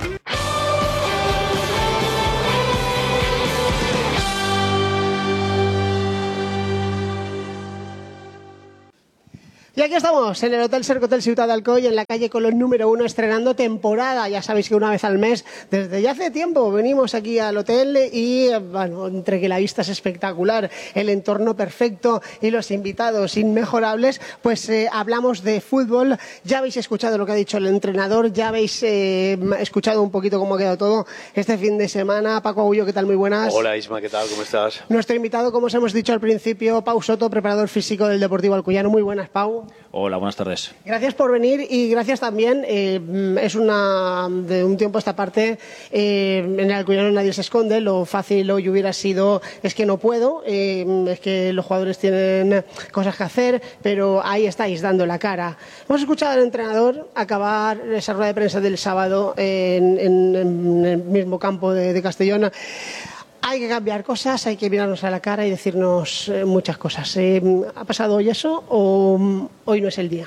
Speaker 1: Y aquí estamos, en el Hotel Cercotel Ciutat d'Alcoi, en la calle Colón número uno, estrenando temporada. Ya sabéis que una vez al mes, desde ya hace tiempo, venimos aquí al hotel y, bueno, entre que la vista es espectacular, el entorno perfecto y los invitados inmejorables, pues eh, hablamos de fútbol. Ya habéis escuchado lo que ha dicho el entrenador, ya habéis eh, escuchado un poquito cómo ha quedado todo este fin de semana. Paco Agullo, ¿qué tal? Muy buenas.
Speaker 6: Hola Isma, ¿qué tal? ¿Cómo estás?
Speaker 1: Nuestro invitado, como os hemos dicho al principio, Pau Soto, preparador físico del Deportivo Alcoyano. Muy buenas, Pau.
Speaker 6: Hola, buenas tardes.
Speaker 1: Gracias por venir y gracias también. Eh, es una de un tiempo a esta parte, eh, en el Alcoyano nadie se esconde. Lo fácil hoy hubiera sido es que no puedo, eh, es que los jugadores tienen cosas que hacer, pero ahí estáis dando la cara. Hemos escuchado al entrenador acabar esa rueda de prensa del sábado en, en, en el mismo campo de, de Castellón. Hay que cambiar cosas, hay que mirarnos a la cara y decirnos eh, muchas cosas. Eh, ¿Ha pasado hoy eso o um, hoy no es el día?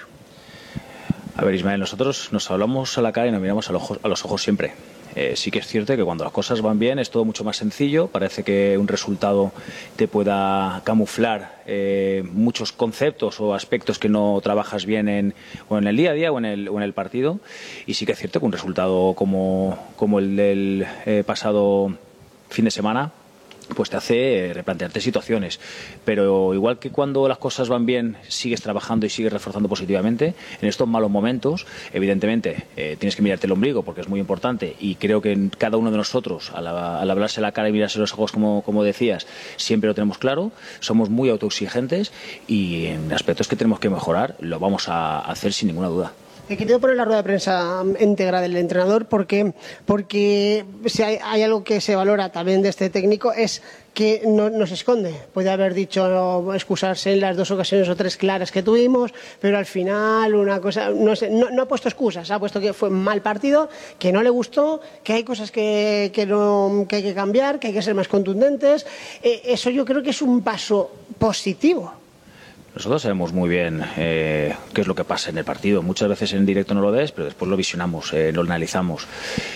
Speaker 6: A ver, Ismael, nosotros nos hablamos a la cara y nos miramos a los ojos, a los ojos siempre. Eh, sí que es cierto que cuando las cosas van bien es todo mucho más sencillo. Parece que un resultado te pueda camuflar eh, muchos conceptos o aspectos que no trabajas bien en, o en el día a día o en el, o en el partido. Y sí que es cierto que un resultado como, como el del eh, pasado fin de semana pues te hace replantearte situaciones, pero igual que cuando las cosas van bien sigues trabajando y sigues reforzando positivamente, en estos malos momentos evidentemente eh, tienes que mirarte el ombligo porque es muy importante y creo que en cada uno de nosotros al, al hablarse la cara y mirarse los ojos como, como decías, siempre lo tenemos claro, somos muy autoexigentes y en aspectos que tenemos que mejorar lo vamos a hacer sin ninguna duda.
Speaker 1: He querido poner la rueda de prensa íntegra del entrenador porque, porque si hay, hay algo que se valora también de este técnico es que no, no se esconde. Puede haber dicho no, excusarse en las dos ocasiones o tres claras que tuvimos, pero al final una cosa no, sé, no, no ha puesto excusas, ha puesto que fue un mal partido, que no le gustó, que hay cosas que, que, no, que hay que cambiar, que hay que ser más contundentes. Eh, eso yo creo que es un paso positivo.
Speaker 6: Nosotros sabemos muy bien eh, qué es lo que pasa en el partido. Muchas veces en directo no lo ves, pero después lo visionamos, eh, lo analizamos.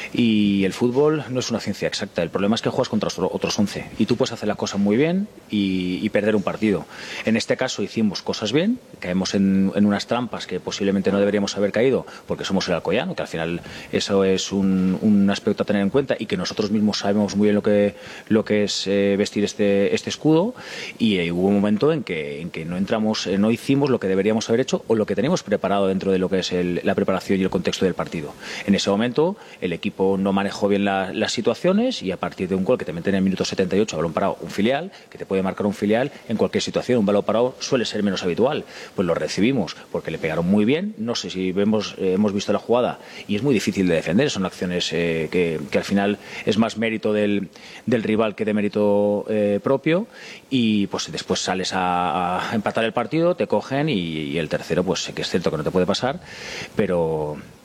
Speaker 6: Y el fútbol no es una ciencia exacta. El problema es que juegas contra otros once. Y tú puedes hacer las cosas muy bien y, y perder un partido. En este caso hicimos cosas bien, caemos en, en unas trampas que posiblemente no deberíamos haber caído porque somos el Alcoyano, que al final eso es un, un aspecto a tener en cuenta y que nosotros mismos sabemos muy bien lo que, lo que es eh, vestir este, este escudo. Y eh, hubo un momento en que, en que no entramos no hicimos lo que deberíamos haber hecho o lo que teníamos preparado dentro de lo que es el, la preparación y el contexto del partido. En ese momento el equipo no manejó bien la, las situaciones y a partir de un gol que te meten en el minuto setenta y ocho, balón parado, un filial, que te puede marcar un filial en cualquier situación, un balón parado suele ser menos habitual, pues lo recibimos porque le pegaron muy bien, no sé si vemos, eh, hemos visto la jugada y es muy difícil de defender, son acciones eh, que, que al final es más mérito del, del rival que de mérito eh, propio y pues después sales a, a empatar el partido, te cogen y, y el tercero pues que es cierto que no te puede pasar, pero,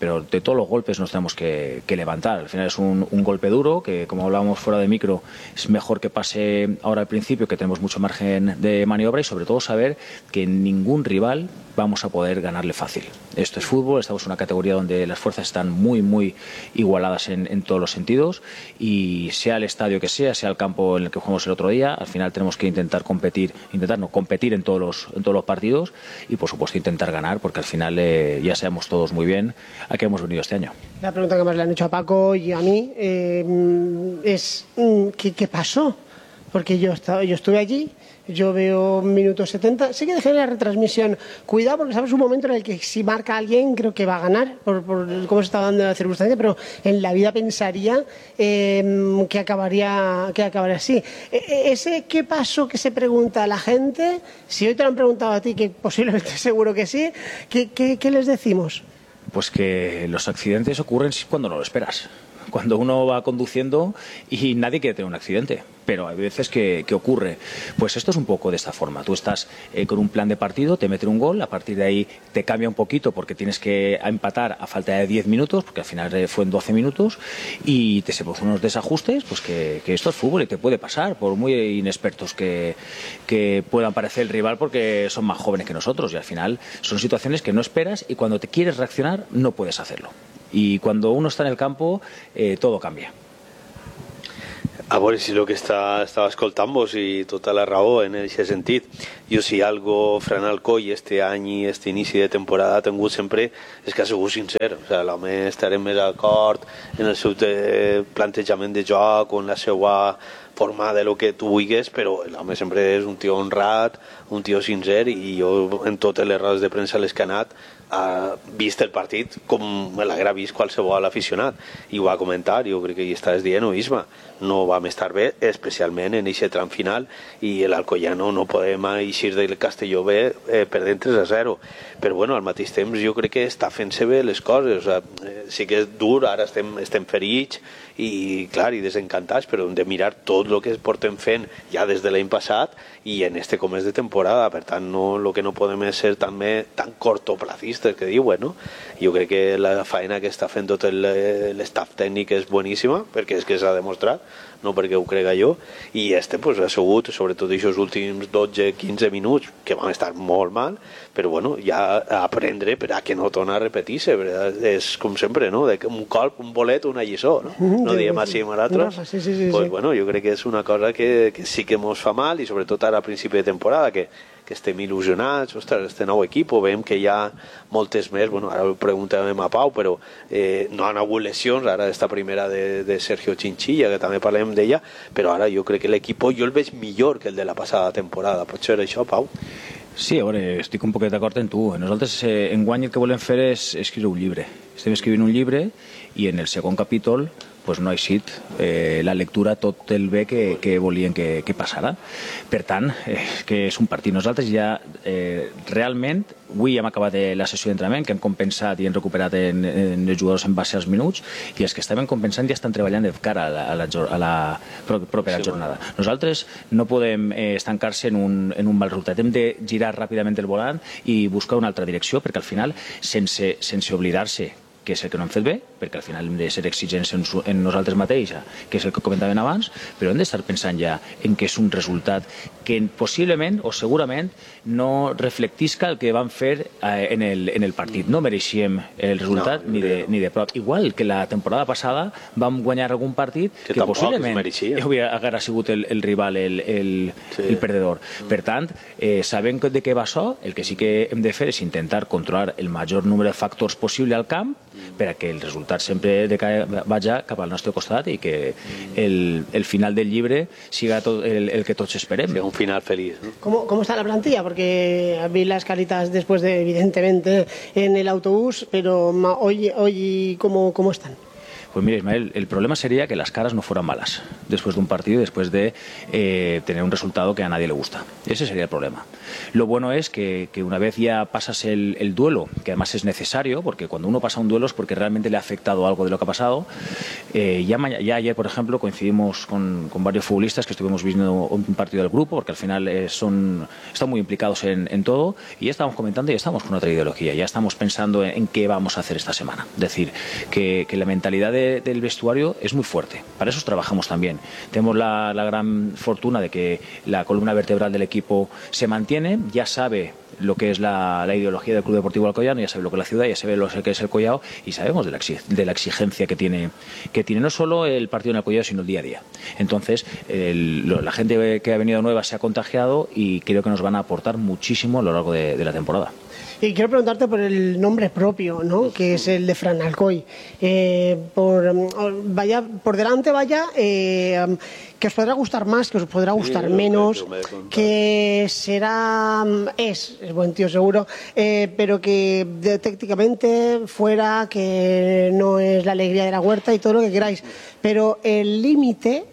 Speaker 6: pero de todos los golpes nos tenemos que, que levantar. Al final es un, un golpe duro, que como hablábamos fuera de micro, es mejor que pase ahora al principio, que tenemos mucho margen de maniobra, y sobre todo saber que ningún rival vamos a poder ganarle fácil. Esto es fútbol, estamos en una categoría donde las fuerzas están muy, muy igualadas en, en todos los sentidos, y sea el estadio que sea, sea el campo en el que jugamos el otro día, al final tenemos que intentar competir, intentar no, competir en todos los, en todos los partidos, y por supuesto intentar ganar, porque al final eh, ya sabemos todos muy bien a qué hemos venido este año.
Speaker 1: La pregunta que más le han hecho a Paco y a mí eh, es ¿qué, ¿qué pasó? Porque yo, estaba, yo estuve allí, yo veo minuto setenta, sé que dejé la retransmisión, cuidado porque sabes un momento en el que si marca a alguien creo que va a ganar por, por cómo se está dando la circunstancia, pero en la vida pensaría eh, que acabaría que acabaría así. E, ese ¿qué pasó? Que se pregunta a la gente, si hoy te lo han preguntado a ti, que posiblemente seguro que sí, ¿qué, qué, qué les decimos?
Speaker 6: Pues que los accidentes ocurren cuando no lo esperas. Cuando uno va conduciendo y nadie quiere tener un accidente, pero hay veces que, que ocurre. Pues esto es un poco de esta forma. Tú estás eh, con un plan de partido, te meten un gol, a partir de ahí te cambia un poquito porque tienes que empatar a falta de diez minutos, porque al final eh, fue en doce minutos, y te se ponen unos desajustes, pues que, que esto es fútbol y te puede pasar, por muy inexpertos que, que puedan parecer el rival, porque son más jóvenes que nosotros, y al final son situaciones que no esperas, y cuando te quieres reaccionar no puedes hacerlo. Y cuando uno está en el campo, eh, todo cambia.
Speaker 7: A veure si el que està, estava escoltant-vos i tota la raó en aquest sentit. Jo si algo Fran Alcoy este any i este inici de temporada ha tingut sempre és que ha sigut sincer. O sigui, l'home estarem més d'acord en el seu plantejament de joc o en la seva forma de lo que tu vulguis, però l'home sempre és un tio honrat, un tio sincer, i jo en totes les rodes de premsa les que ha anat ha vist el partit com l'haguera vist qualsevol aficionat, i ho va comentar. Jo crec que hi estàs dient, o Isma, no vam estar bé, especialment en aquest tram final, i l'Alcoyano no podem eixir del Castelló bé eh, perdent tres a zero, però bueno, al mateix temps jo crec que està fent-se bé les coses. O sigui, sí que és dur, ara estem, estem ferits i clar, i desencantats, però hem de mirar tot el que es portem fent ja des de l'any passat i en este començ de temporada. Per tant, no, el que no podem és ser també tan cortoplacistes que diuen, no? Jo crec que la feina que està fent tot l'estaf tècnic és boníssima, perquè és que s'ha demostrat, no perquè ho crega jo, i este pues, ha sigut, sobretot aquests últims dotze quinze minuts, que van estar molt mal, però bueno, ja a aprendre per a que no torna a repetir-se. És com sempre, no? De un colp, un bolet, una lliçó, no? No diem així amb l'altre.
Speaker 1: Sí, sí, sí,
Speaker 7: pues,
Speaker 1: sí.
Speaker 7: Bueno, jo crec que és una cosa que, que sí que ens fa mal, i sobretot ara a principi de temporada, que que estem il·lusionats, ostres, este nou equip, veiem que hi ha moltes més, bueno, ara ho preguntàvem a Pau, però eh, no han hagut lesions, ara esta primera de, de Sergio Chinchilla, que també parlem d'ella, però ara jo crec que l'equip jo el veig millor que el de la passada temporada. Pot ser això, Pau?
Speaker 6: Sí, a veure, estic un poquet d'acord amb tu. Nosaltres eh, enguany el que volem fer és escriure un llibre. Estem escrivint un llibre i en el segon capítol pues no ha eixit eh, la lectura tot el bé que, que volien que, que passara. Per tant, eh, que és un partit. Nosaltres ja eh, realment, avui hem acabat la sessió d'entrenament, que hem compensat i hem recuperat en, en els jugadors en base als minuts, i els que estaven compensant ja estan treballant de cara a la, a la, a la propera sí, jornada. Nosaltres no podem eh, estancar-se en, un, en un mal resultat. Hem de girar ràpidament el volant i buscar una altra direcció, perquè al final, sense, sense oblidar-se que és el que no hem fet bé, perquè al final hem de ser exigents en, en nosaltres mateixos, que és el que comentàvem abans, però hem d'estar pensant ja en que és un resultat que possiblement o segurament no reflectisca el que vam fer eh, en, el, en el partit. No mereixíem el resultat no, ni, de, ni de prop. Igual que la temporada passada vam guanyar algun partit que, que possiblement hauria sigut el, el rival, el, el, sí. el perdedor. Mm. Per tant, eh, sabem de què va això, el que sí que hem de fer és intentar controlar el major número de factors possible al camp, per a que el resultat sempre vagi cap al nostre costat i que el, el final del llibre siga tot, el, el que tots esperem.
Speaker 7: Sí, un final feliz, ¿no?
Speaker 1: ¿Cómo, ¿Cómo está la plantilla? Porque vi las caritas después de, evidentemente, en el autobús, pero hoy, hoy ¿cómo, cómo están?
Speaker 6: Pues mira, Ismael, el problema sería que las caras no fueran malas después de un partido y después de eh, tener un resultado que a nadie le gusta. Ese sería el problema. Lo bueno es que, que una vez ya pasas el, el duelo, que además es necesario, porque cuando uno pasa un duelo es porque realmente le ha afectado algo de lo que ha pasado. Eh, ya, ya ayer, por ejemplo, coincidimos con, con varios futbolistas que estuvimos viendo un partido del grupo, porque al final eh, son, están muy implicados en, en todo, y ya estamos comentando y ya estamos con otra ideología, ya estamos pensando en, en qué vamos a hacer esta semana. Es decir, que, que la mentalidad de, del vestuario es muy fuerte. Para eso trabajamos también. Tenemos la, la gran fortuna de que la columna vertebral del equipo se mantiene, ya sabe lo que es la, la ideología del Club Deportivo Alcoyano, ya sabe lo que es la ciudad, ya sabe lo que es el Collao, y sabemos de la, de la exigencia que tiene, que tiene no solo el partido en el Collao, sino el día a día. Entonces, el, lo, la gente que ha venido nueva se ha contagiado y creo que nos van a aportar muchísimo a lo largo de, de la temporada.
Speaker 1: Y quiero preguntarte por el nombre propio, ¿no? Que es el de Fran Alcoy. Eh, por, vaya, por delante vaya, eh, que os podrá gustar más, que os podrá gustar sí, menos, que será, es, es buen tío seguro, eh, pero que de, técnicamente fuera, que no es la alegría de la huerta y todo lo que queráis. Pero el límite...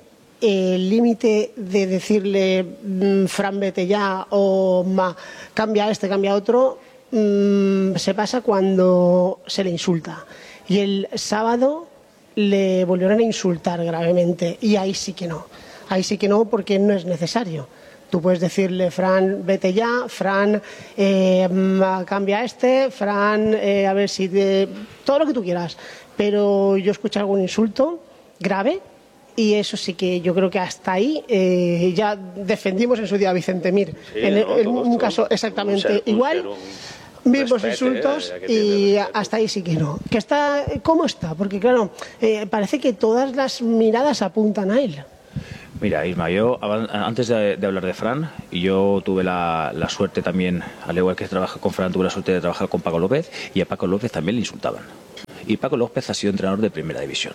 Speaker 1: el límite de decirle mmm, Fran, vete ya, o ma, cambia este, cambia otro, mmm, se pasa cuando se le insulta. Y el sábado le volvieron a insultar gravemente, y ahí sí que no, ahí sí que no, porque no es necesario. Tú puedes decirle, Fran, vete ya, Fran, eh, cambia este, Fran, eh, a ver si te... todo lo que tú quieras, pero yo escuché algún insulto grave. Y eso sí que yo creo que hasta ahí eh, ya defendimos en su día a Vicente Mir. Sí, en, no, en un todo, caso exactamente un ser, un igual, un mismos respete, insultos eh, y hasta ahí sí que no. Que está, ¿cómo está? Porque claro, eh, parece que todas las miradas apuntan a él.
Speaker 6: Mira, Isma, yo antes de, de hablar de Fran, y yo tuve la, la suerte también, al igual que trabajar con Fran, tuve la suerte de trabajar con Paco López, y a Paco López también le insultaban. Y Paco López ha sido entrenador de primera división.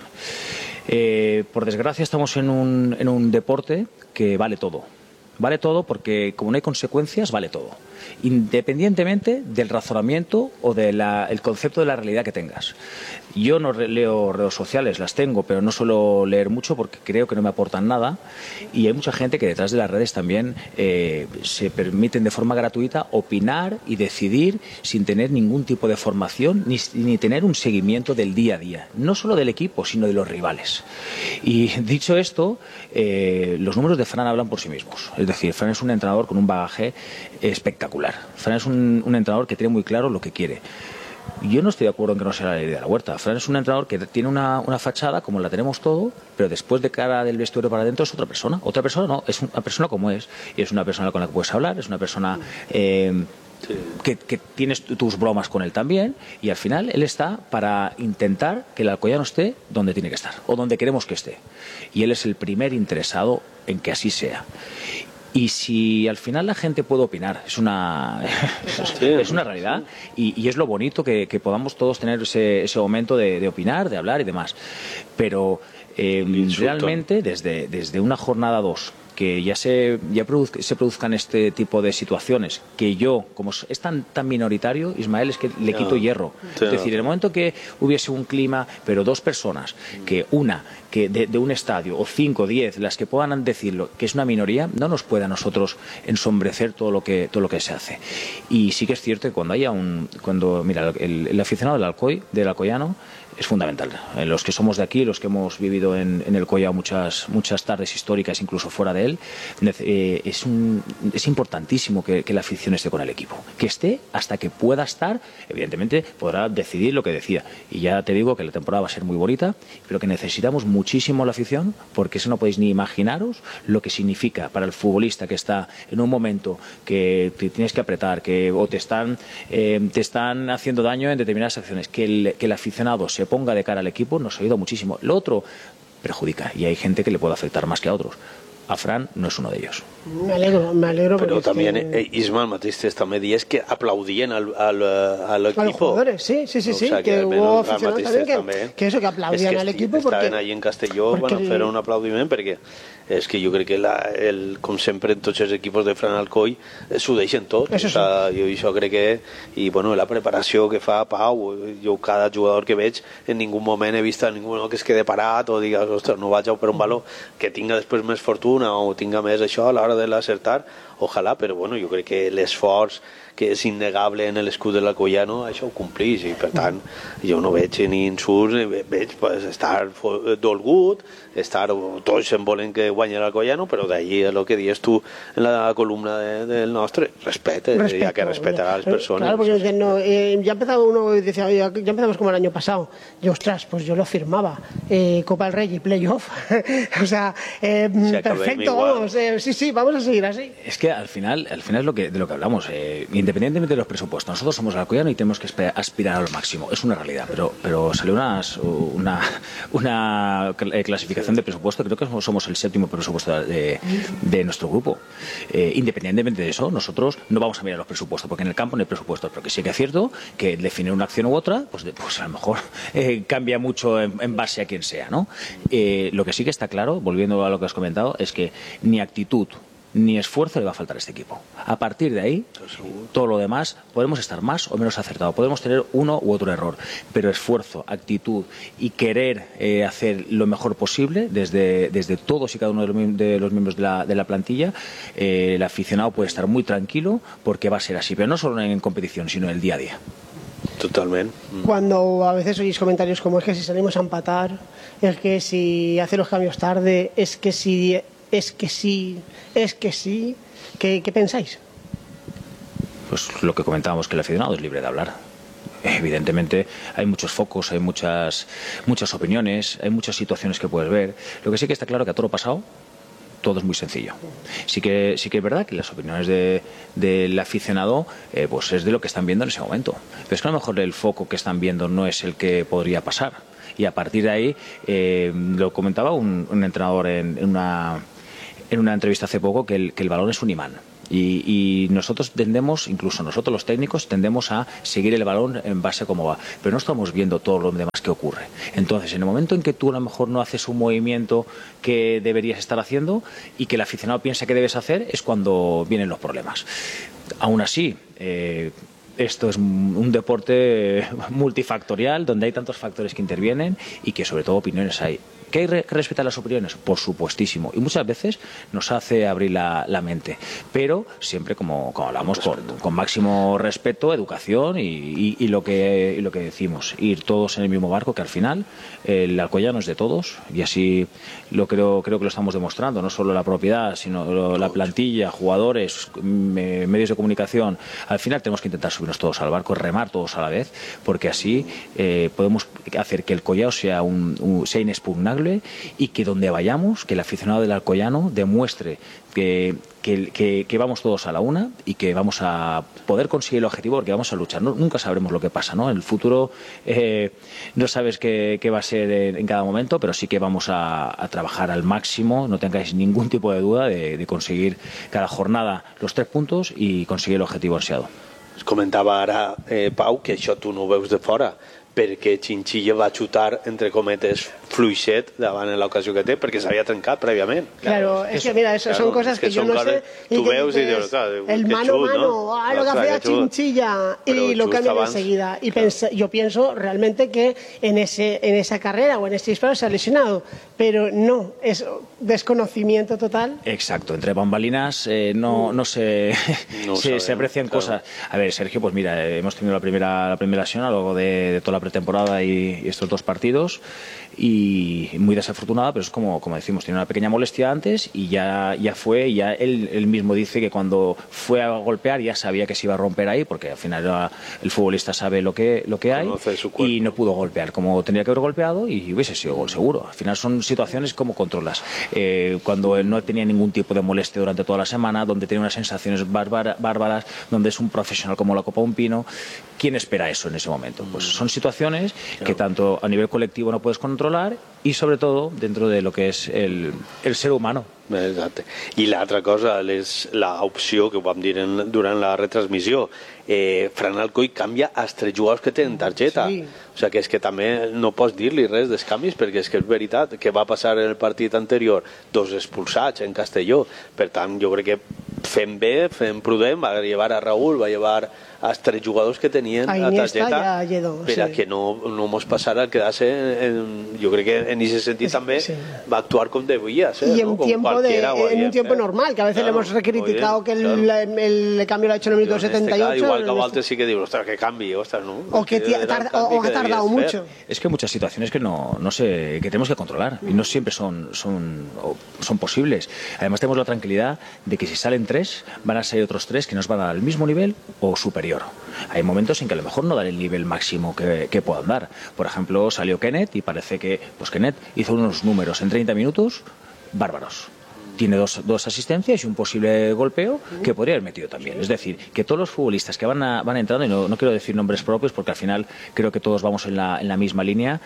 Speaker 6: Eh, por desgracia estamos en un, en un deporte que vale todo. Vale todo porque como no hay consecuencias, vale todo. Independientemente del razonamiento o del concepto de la realidad que tengas. Yo no leo redes sociales, las tengo, pero no suelo leer mucho porque creo que no me aportan nada. Y hay mucha gente que detrás de las redes también eh, se permiten de forma gratuita opinar y decidir sin tener ningún tipo de formación ni, ni tener un seguimiento del día a día. No solo del equipo, sino de los rivales. Y dicho esto, eh, los números de Fran hablan por sí mismos. Es decir, Fran es un entrenador con un bagaje espectacular. Fran es un, un entrenador que tiene muy claro lo que quiere. Yo no estoy de acuerdo en que no sea la ley de la huerta. Fran es un entrenador que tiene una, una fachada como la tenemos todo, pero después de cara del vestuario para adentro es otra persona. Otra persona no, es una persona como es. Y es una persona con la que puedes hablar, es una persona eh, sí. que, que tienes tus bromas con él también. Y al final él está para intentar que el alcoyano esté donde tiene que estar, o donde queremos que esté. Y él es el primer interesado en que así sea. Y si al final la gente puede opinar, es una, es una realidad y, y es lo bonito que, que podamos todos tener ese, ese momento de, de opinar, de hablar y demás. Pero eh, realmente desde, desde una jornada dos, que ya se ya produzca, se produzcan este tipo de situaciones, que yo, como es tan tan minoritario, Ismael, es que le quito no, hierro. Sí, es decir, en el momento que hubiese un clima, pero dos personas, que una que de, de un estadio, o cinco, diez, las que puedan decirlo, que es una minoría, no nos puede a nosotros ensombrecer todo lo que todo lo que se hace. Y sí que es cierto que cuando haya un... cuando Mira, el, el aficionado del Alcoy, del alcoyano, es fundamental. Los que somos de aquí, los que hemos vivido en, en el Collao muchas, muchas tardes históricas, incluso fuera de él, eh, es, un, es importantísimo que, que la afición esté con el equipo. Que esté hasta que pueda estar, evidentemente podrá decidir lo que decida. Y ya te digo que la temporada va a ser muy bonita, pero que necesitamos muchísimo la afición, porque eso no podéis ni imaginaros lo que significa para el futbolista que está en un momento que te tienes que apretar, que o te están, eh, te están haciendo daño en determinadas acciones, que el, que el aficionado se ponga de cara al equipo, nos ayuda muchísimo. Lo otro perjudica y hay gente que le puede afectar más que a otros. a Fran no es uno de ellos.
Speaker 1: Me alegro, me alegro.
Speaker 7: Però també
Speaker 1: que...
Speaker 7: eh, Isma el mateix també dies que aplaudien al, al, al equipo.
Speaker 1: A los jugadores, sí, sí, sí, sí,
Speaker 7: o sea,
Speaker 1: que,
Speaker 7: que
Speaker 1: hubo aficionados también que,
Speaker 7: també.
Speaker 1: que eso, que aplaudían
Speaker 7: que
Speaker 1: al equipo
Speaker 7: estaven
Speaker 1: porque...
Speaker 7: allí en Castelló,
Speaker 1: porque...
Speaker 7: bueno, fer un aplaudiment perquè és que jo crec que la, el, com sempre en tots els equipos de Fran Alcoy s'ho deixen tot,
Speaker 1: Eso
Speaker 7: o sea, jo això crec que i bueno, la preparació que fa Pau, jo cada jugador que veig en ningú moment he vist a ningú que es quede parat o digues, ostres, no vaig a per un valor que tinga després més fortuna o tinga més això a l'hora de l'acertar, ojalà, però bueno, jo crec que l'esforç que és innegable en l'escut de l'Alcoyano, això ho complís i per tant jo no veig ni insults, veig pues, estar dolgut, estar, tots em volen que guanyi l'Alcoyano, però d'allí és el que dius tu en la columna de, del nostre, respete,
Speaker 1: Respeto,
Speaker 7: ya que respetar a las personas.
Speaker 1: Claro, porque no, eh, ya empezaba uno y decía, oye, ya empezamos como el año pasado. Y ostras, pues yo lo firmaba. Eh, Copa del Rey y playoff. O sea, eh, perfecto, vamos. Eh, sí, sí, vamos a seguir así.
Speaker 6: Es que al final, al final es lo que, de lo que hablamos. Eh, independientemente de los presupuestos, nosotros somos el Alcoyano y tenemos que aspirar al máximo. Es una realidad, pero, pero salió unas, una, una clasificación de presupuesto. Creo que somos el séptimo presupuesto de, de nuestro grupo. Eh, independientemente de eso, nosotros no vamos a mirar los presupuestos, porque en el campo no hay presupuestos, pero que sí que es cierto que definir una acción u otra, pues, pues a lo mejor eh, cambia mucho en, en base a quien sea, ¿no? Eh, lo que sí que está claro, volviendo a lo que has comentado, es que ni actitud ni esfuerzo le va a faltar a este equipo. A partir de ahí, todo lo demás, podemos estar más o menos acertados, podemos tener uno u otro error, pero esfuerzo, actitud y querer eh, hacer lo mejor posible desde, desde todos y cada uno de los, de los miembros de la, de la plantilla, eh, el aficionado puede estar muy tranquilo porque va a ser así, pero no solo en competición, sino en el día a día.
Speaker 7: Totalmente.
Speaker 1: Cuando a veces oís comentarios como es que si salimos a empatar, es que si hace los cambios tarde, es que si... es que sí, es que sí. ¿Qué, qué pensáis?
Speaker 6: Pues lo que comentábamos, que el aficionado es libre de hablar. Evidentemente hay muchos focos, hay muchas, muchas opiniones, hay muchas situaciones que puedes ver. Lo que sí que está claro que a todo lo pasado todo es muy sencillo. Sí que, sí que es verdad que las opiniones de, del aficionado eh, pues es de lo que están viendo en ese momento. Pero es que a lo mejor el foco que están viendo no es el que podría pasar. Y a partir de ahí, eh, lo comentaba un, un entrenador en, en, una, en una entrevista hace poco, que el, que el balón es un imán. Y, y nosotros tendemos, incluso nosotros los técnicos, tendemos a seguir el balón en base a cómo va. Pero no estamos viendo todo lo demás que ocurre. Entonces, en el momento en que tú a lo mejor no haces un movimiento que deberías estar haciendo y que el aficionado piensa que debes hacer, es cuando vienen los problemas. Aún así, eh, esto es un deporte multifactorial donde hay tantos factores que intervienen y que sobre todo opiniones hay. ¿Que hay que respetar las opiniones? Por supuestísimo. Y muchas veces nos hace abrir la, la mente. Pero siempre, como, como hablamos, con, con máximo respeto, educación y, y, y, lo que, y lo que decimos. Ir todos en el mismo barco, que al final el Alcoyano es de todos. Y así lo creo, creo que lo estamos demostrando. No solo la propiedad, sino la plantilla, jugadores, me, medios de comunicación. Al final tenemos que intentar subirnos todos al barco, remar todos a la vez, porque así eh, podemos hacer que el Collao sea, un, un, sea inexpugnable y que donde vayamos, que el aficionado del Alcoyano demuestre que, que, que, que vamos todos a la una y que vamos a poder conseguir el objetivo, porque vamos a luchar. No, nunca sabremos lo que pasa, ¿no? En el futuro eh, no sabes qué, qué va a ser en, en cada momento, pero sí que vamos a, a trabajar al máximo, no tengáis ningún tipo de duda de, de conseguir cada jornada los tres puntos y conseguir el objetivo ansiado.
Speaker 7: Comentava ara eh, Pau que això tu no ho veus de fora, perquè Chinchilla va xutar, entre cometes, fluixet davant en l'ocasió que té, perquè s'havia trencat prèviament.
Speaker 1: Claro, es que mira, eso son cosas que, que yo no sé.
Speaker 7: Tú veus y dices, claro,
Speaker 1: el mano a mano, ah, lo que hacía Chinchilla y lo cambian enseguida. Y claro. Yo pienso realmente que en ese en esa carrera o en ese disparo se ha lesionado, pero no, es desconocimiento total.
Speaker 6: Exacto, entre bambalinas eh, no, no, se, no se, se aprecian claro. cosas. A ver, Sergio, pues mira, hemos tenido la primera, la primera lesión a lo largo de, de toda la pretemporada y, y estos dos partidos, y muy desafortunada, pero es como, como decimos, tiene una pequeña molestia antes y ya, ya fue, y ya él, él mismo dice que cuando fue a golpear ya sabía que se iba a romper ahí, porque al final era, el futbolista sabe lo que, lo que hay y no pudo golpear como tendría que haber golpeado y hubiese sido gol seguro. Al final son situaciones como controlas. Eh, cuando él no tenía ningún tipo de molestia durante toda la semana, donde tenía unas sensaciones bárbara, bárbaras, donde es un profesional como la Copa Un Pino, ¿quién espera eso en ese momento? Pues son situaciones que tanto a nivel colectivo no puedes controlar controlar i sobretot dentro de lo que és el, el ser humano.
Speaker 7: Exacte. I l'altra cosa és l'opció que ho vam dir en, durant la retransmissió. Eh, Fran Alcoy canvia els tres jugadors que tenen targeta. Sí. O sigui que és que també no pots dir-li res dels canvis, perquè és que és veritat que va passar en el partit anterior dos expulsats en Castelló. Per tant, jo crec que fem bé, fem prudent, va llevar a Raúl, va llevar els tres jugadors que tenien a la targeta per a que no, no mos passara el quedar-se en, jo crec que en aquest sentit sí, també sí. va actuar com devia ser,
Speaker 1: y en,
Speaker 7: ¿no?
Speaker 1: tiempo de, en un tiempo normal, que a veces claro, le hemos criticado que el, claro. el, el cambio lo ha hecho en el minuto setenta y ocho.
Speaker 7: Igual que a Walter sí que digo, ostras, que cambie, ostras, ¿no?
Speaker 1: O que, que tarda, o, o ha tardado mucho.
Speaker 6: Es que hay muchas situaciones que no, no sé, que tenemos que controlar y no siempre son, son, son posibles. Además tenemos la tranquilidad de que si salen tres, van a salir otros tres que nos van a dar el mismo nivel o superior. Hay momentos en que a lo mejor no dan el nivel máximo que, que puedan dar. Por ejemplo, salió Kenneth y parece que pues Kenneth hizo unos números en treinta minutos bárbaros. Tiene dos, dos asistencias y un posible golpeo que podría haber metido también. Es decir, que todos los futbolistas que van, a, van entrando, y no, no quiero decir nombres propios porque al final creo que todos vamos en la, en la misma línea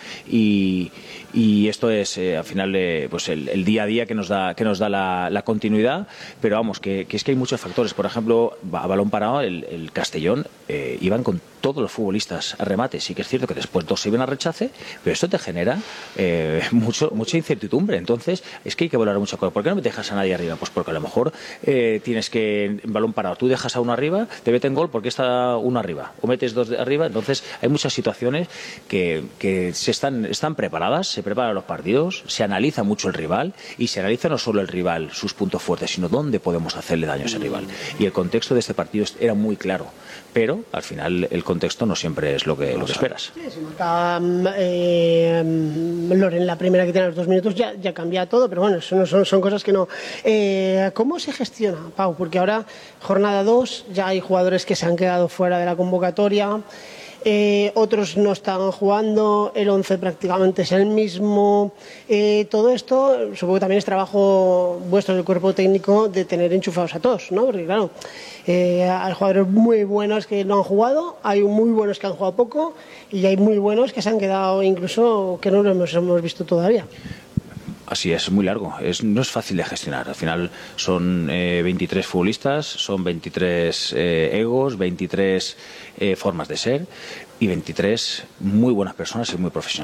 Speaker 6: y, y esto es eh, al final eh, pues el, el día a día que nos da, que nos da la, la continuidad, pero vamos, que, que es que hay muchos factores. Por ejemplo, a balón parado, el, el Castellón eh, iban con todos los futbolistas a remate. Sí que es cierto que después dos se iban a rechace, pero esto te genera eh, mucho, mucha incertidumbre. Entonces, es que hay que valorar muchas cosas. ¿Por qué no me dejas a nadie arriba? Pues porque a lo mejor eh, tienes que, en balón parado, tú dejas a uno arriba, te meten gol porque está uno arriba, o metes dos de arriba. Entonces, hay muchas situaciones que, que se están, están preparadas, se preparan los partidos, se analiza mucho el rival y se analiza no solo el rival, sus puntos fuertes, sino dónde podemos hacerle daño a ese rival. Y el contexto de este partido era muy claro, pero al final el contexto no siempre es lo que, lo que esperas.
Speaker 1: Sí, si marca eh, Loren la primera que tiene a los dos minutos ya, ya cambia todo, pero bueno, eso no son, son cosas que no. Eh, ¿Cómo se gestiona, Pau? Porque ahora, jornada dos, ya hay jugadores que se han quedado fuera de la convocatoria. Eh, otros no están jugando, el once prácticamente es el mismo. Eh, todo esto, supongo que también es trabajo vuestro del cuerpo técnico de tener enchufados a todos, ¿no? Porque claro, eh, hay jugadores muy buenos que no han jugado, hay muy buenos que han jugado poco y hay muy buenos que se han quedado incluso que no los hemos visto todavía.
Speaker 6: Así es, muy largo. Es, no es fácil de gestionar. Al final son eh, veintitrés futbolistas, son veintitrés eh, egos, veintitrés eh, formas de ser y veintitrés muy buenas personas y muy profesionales.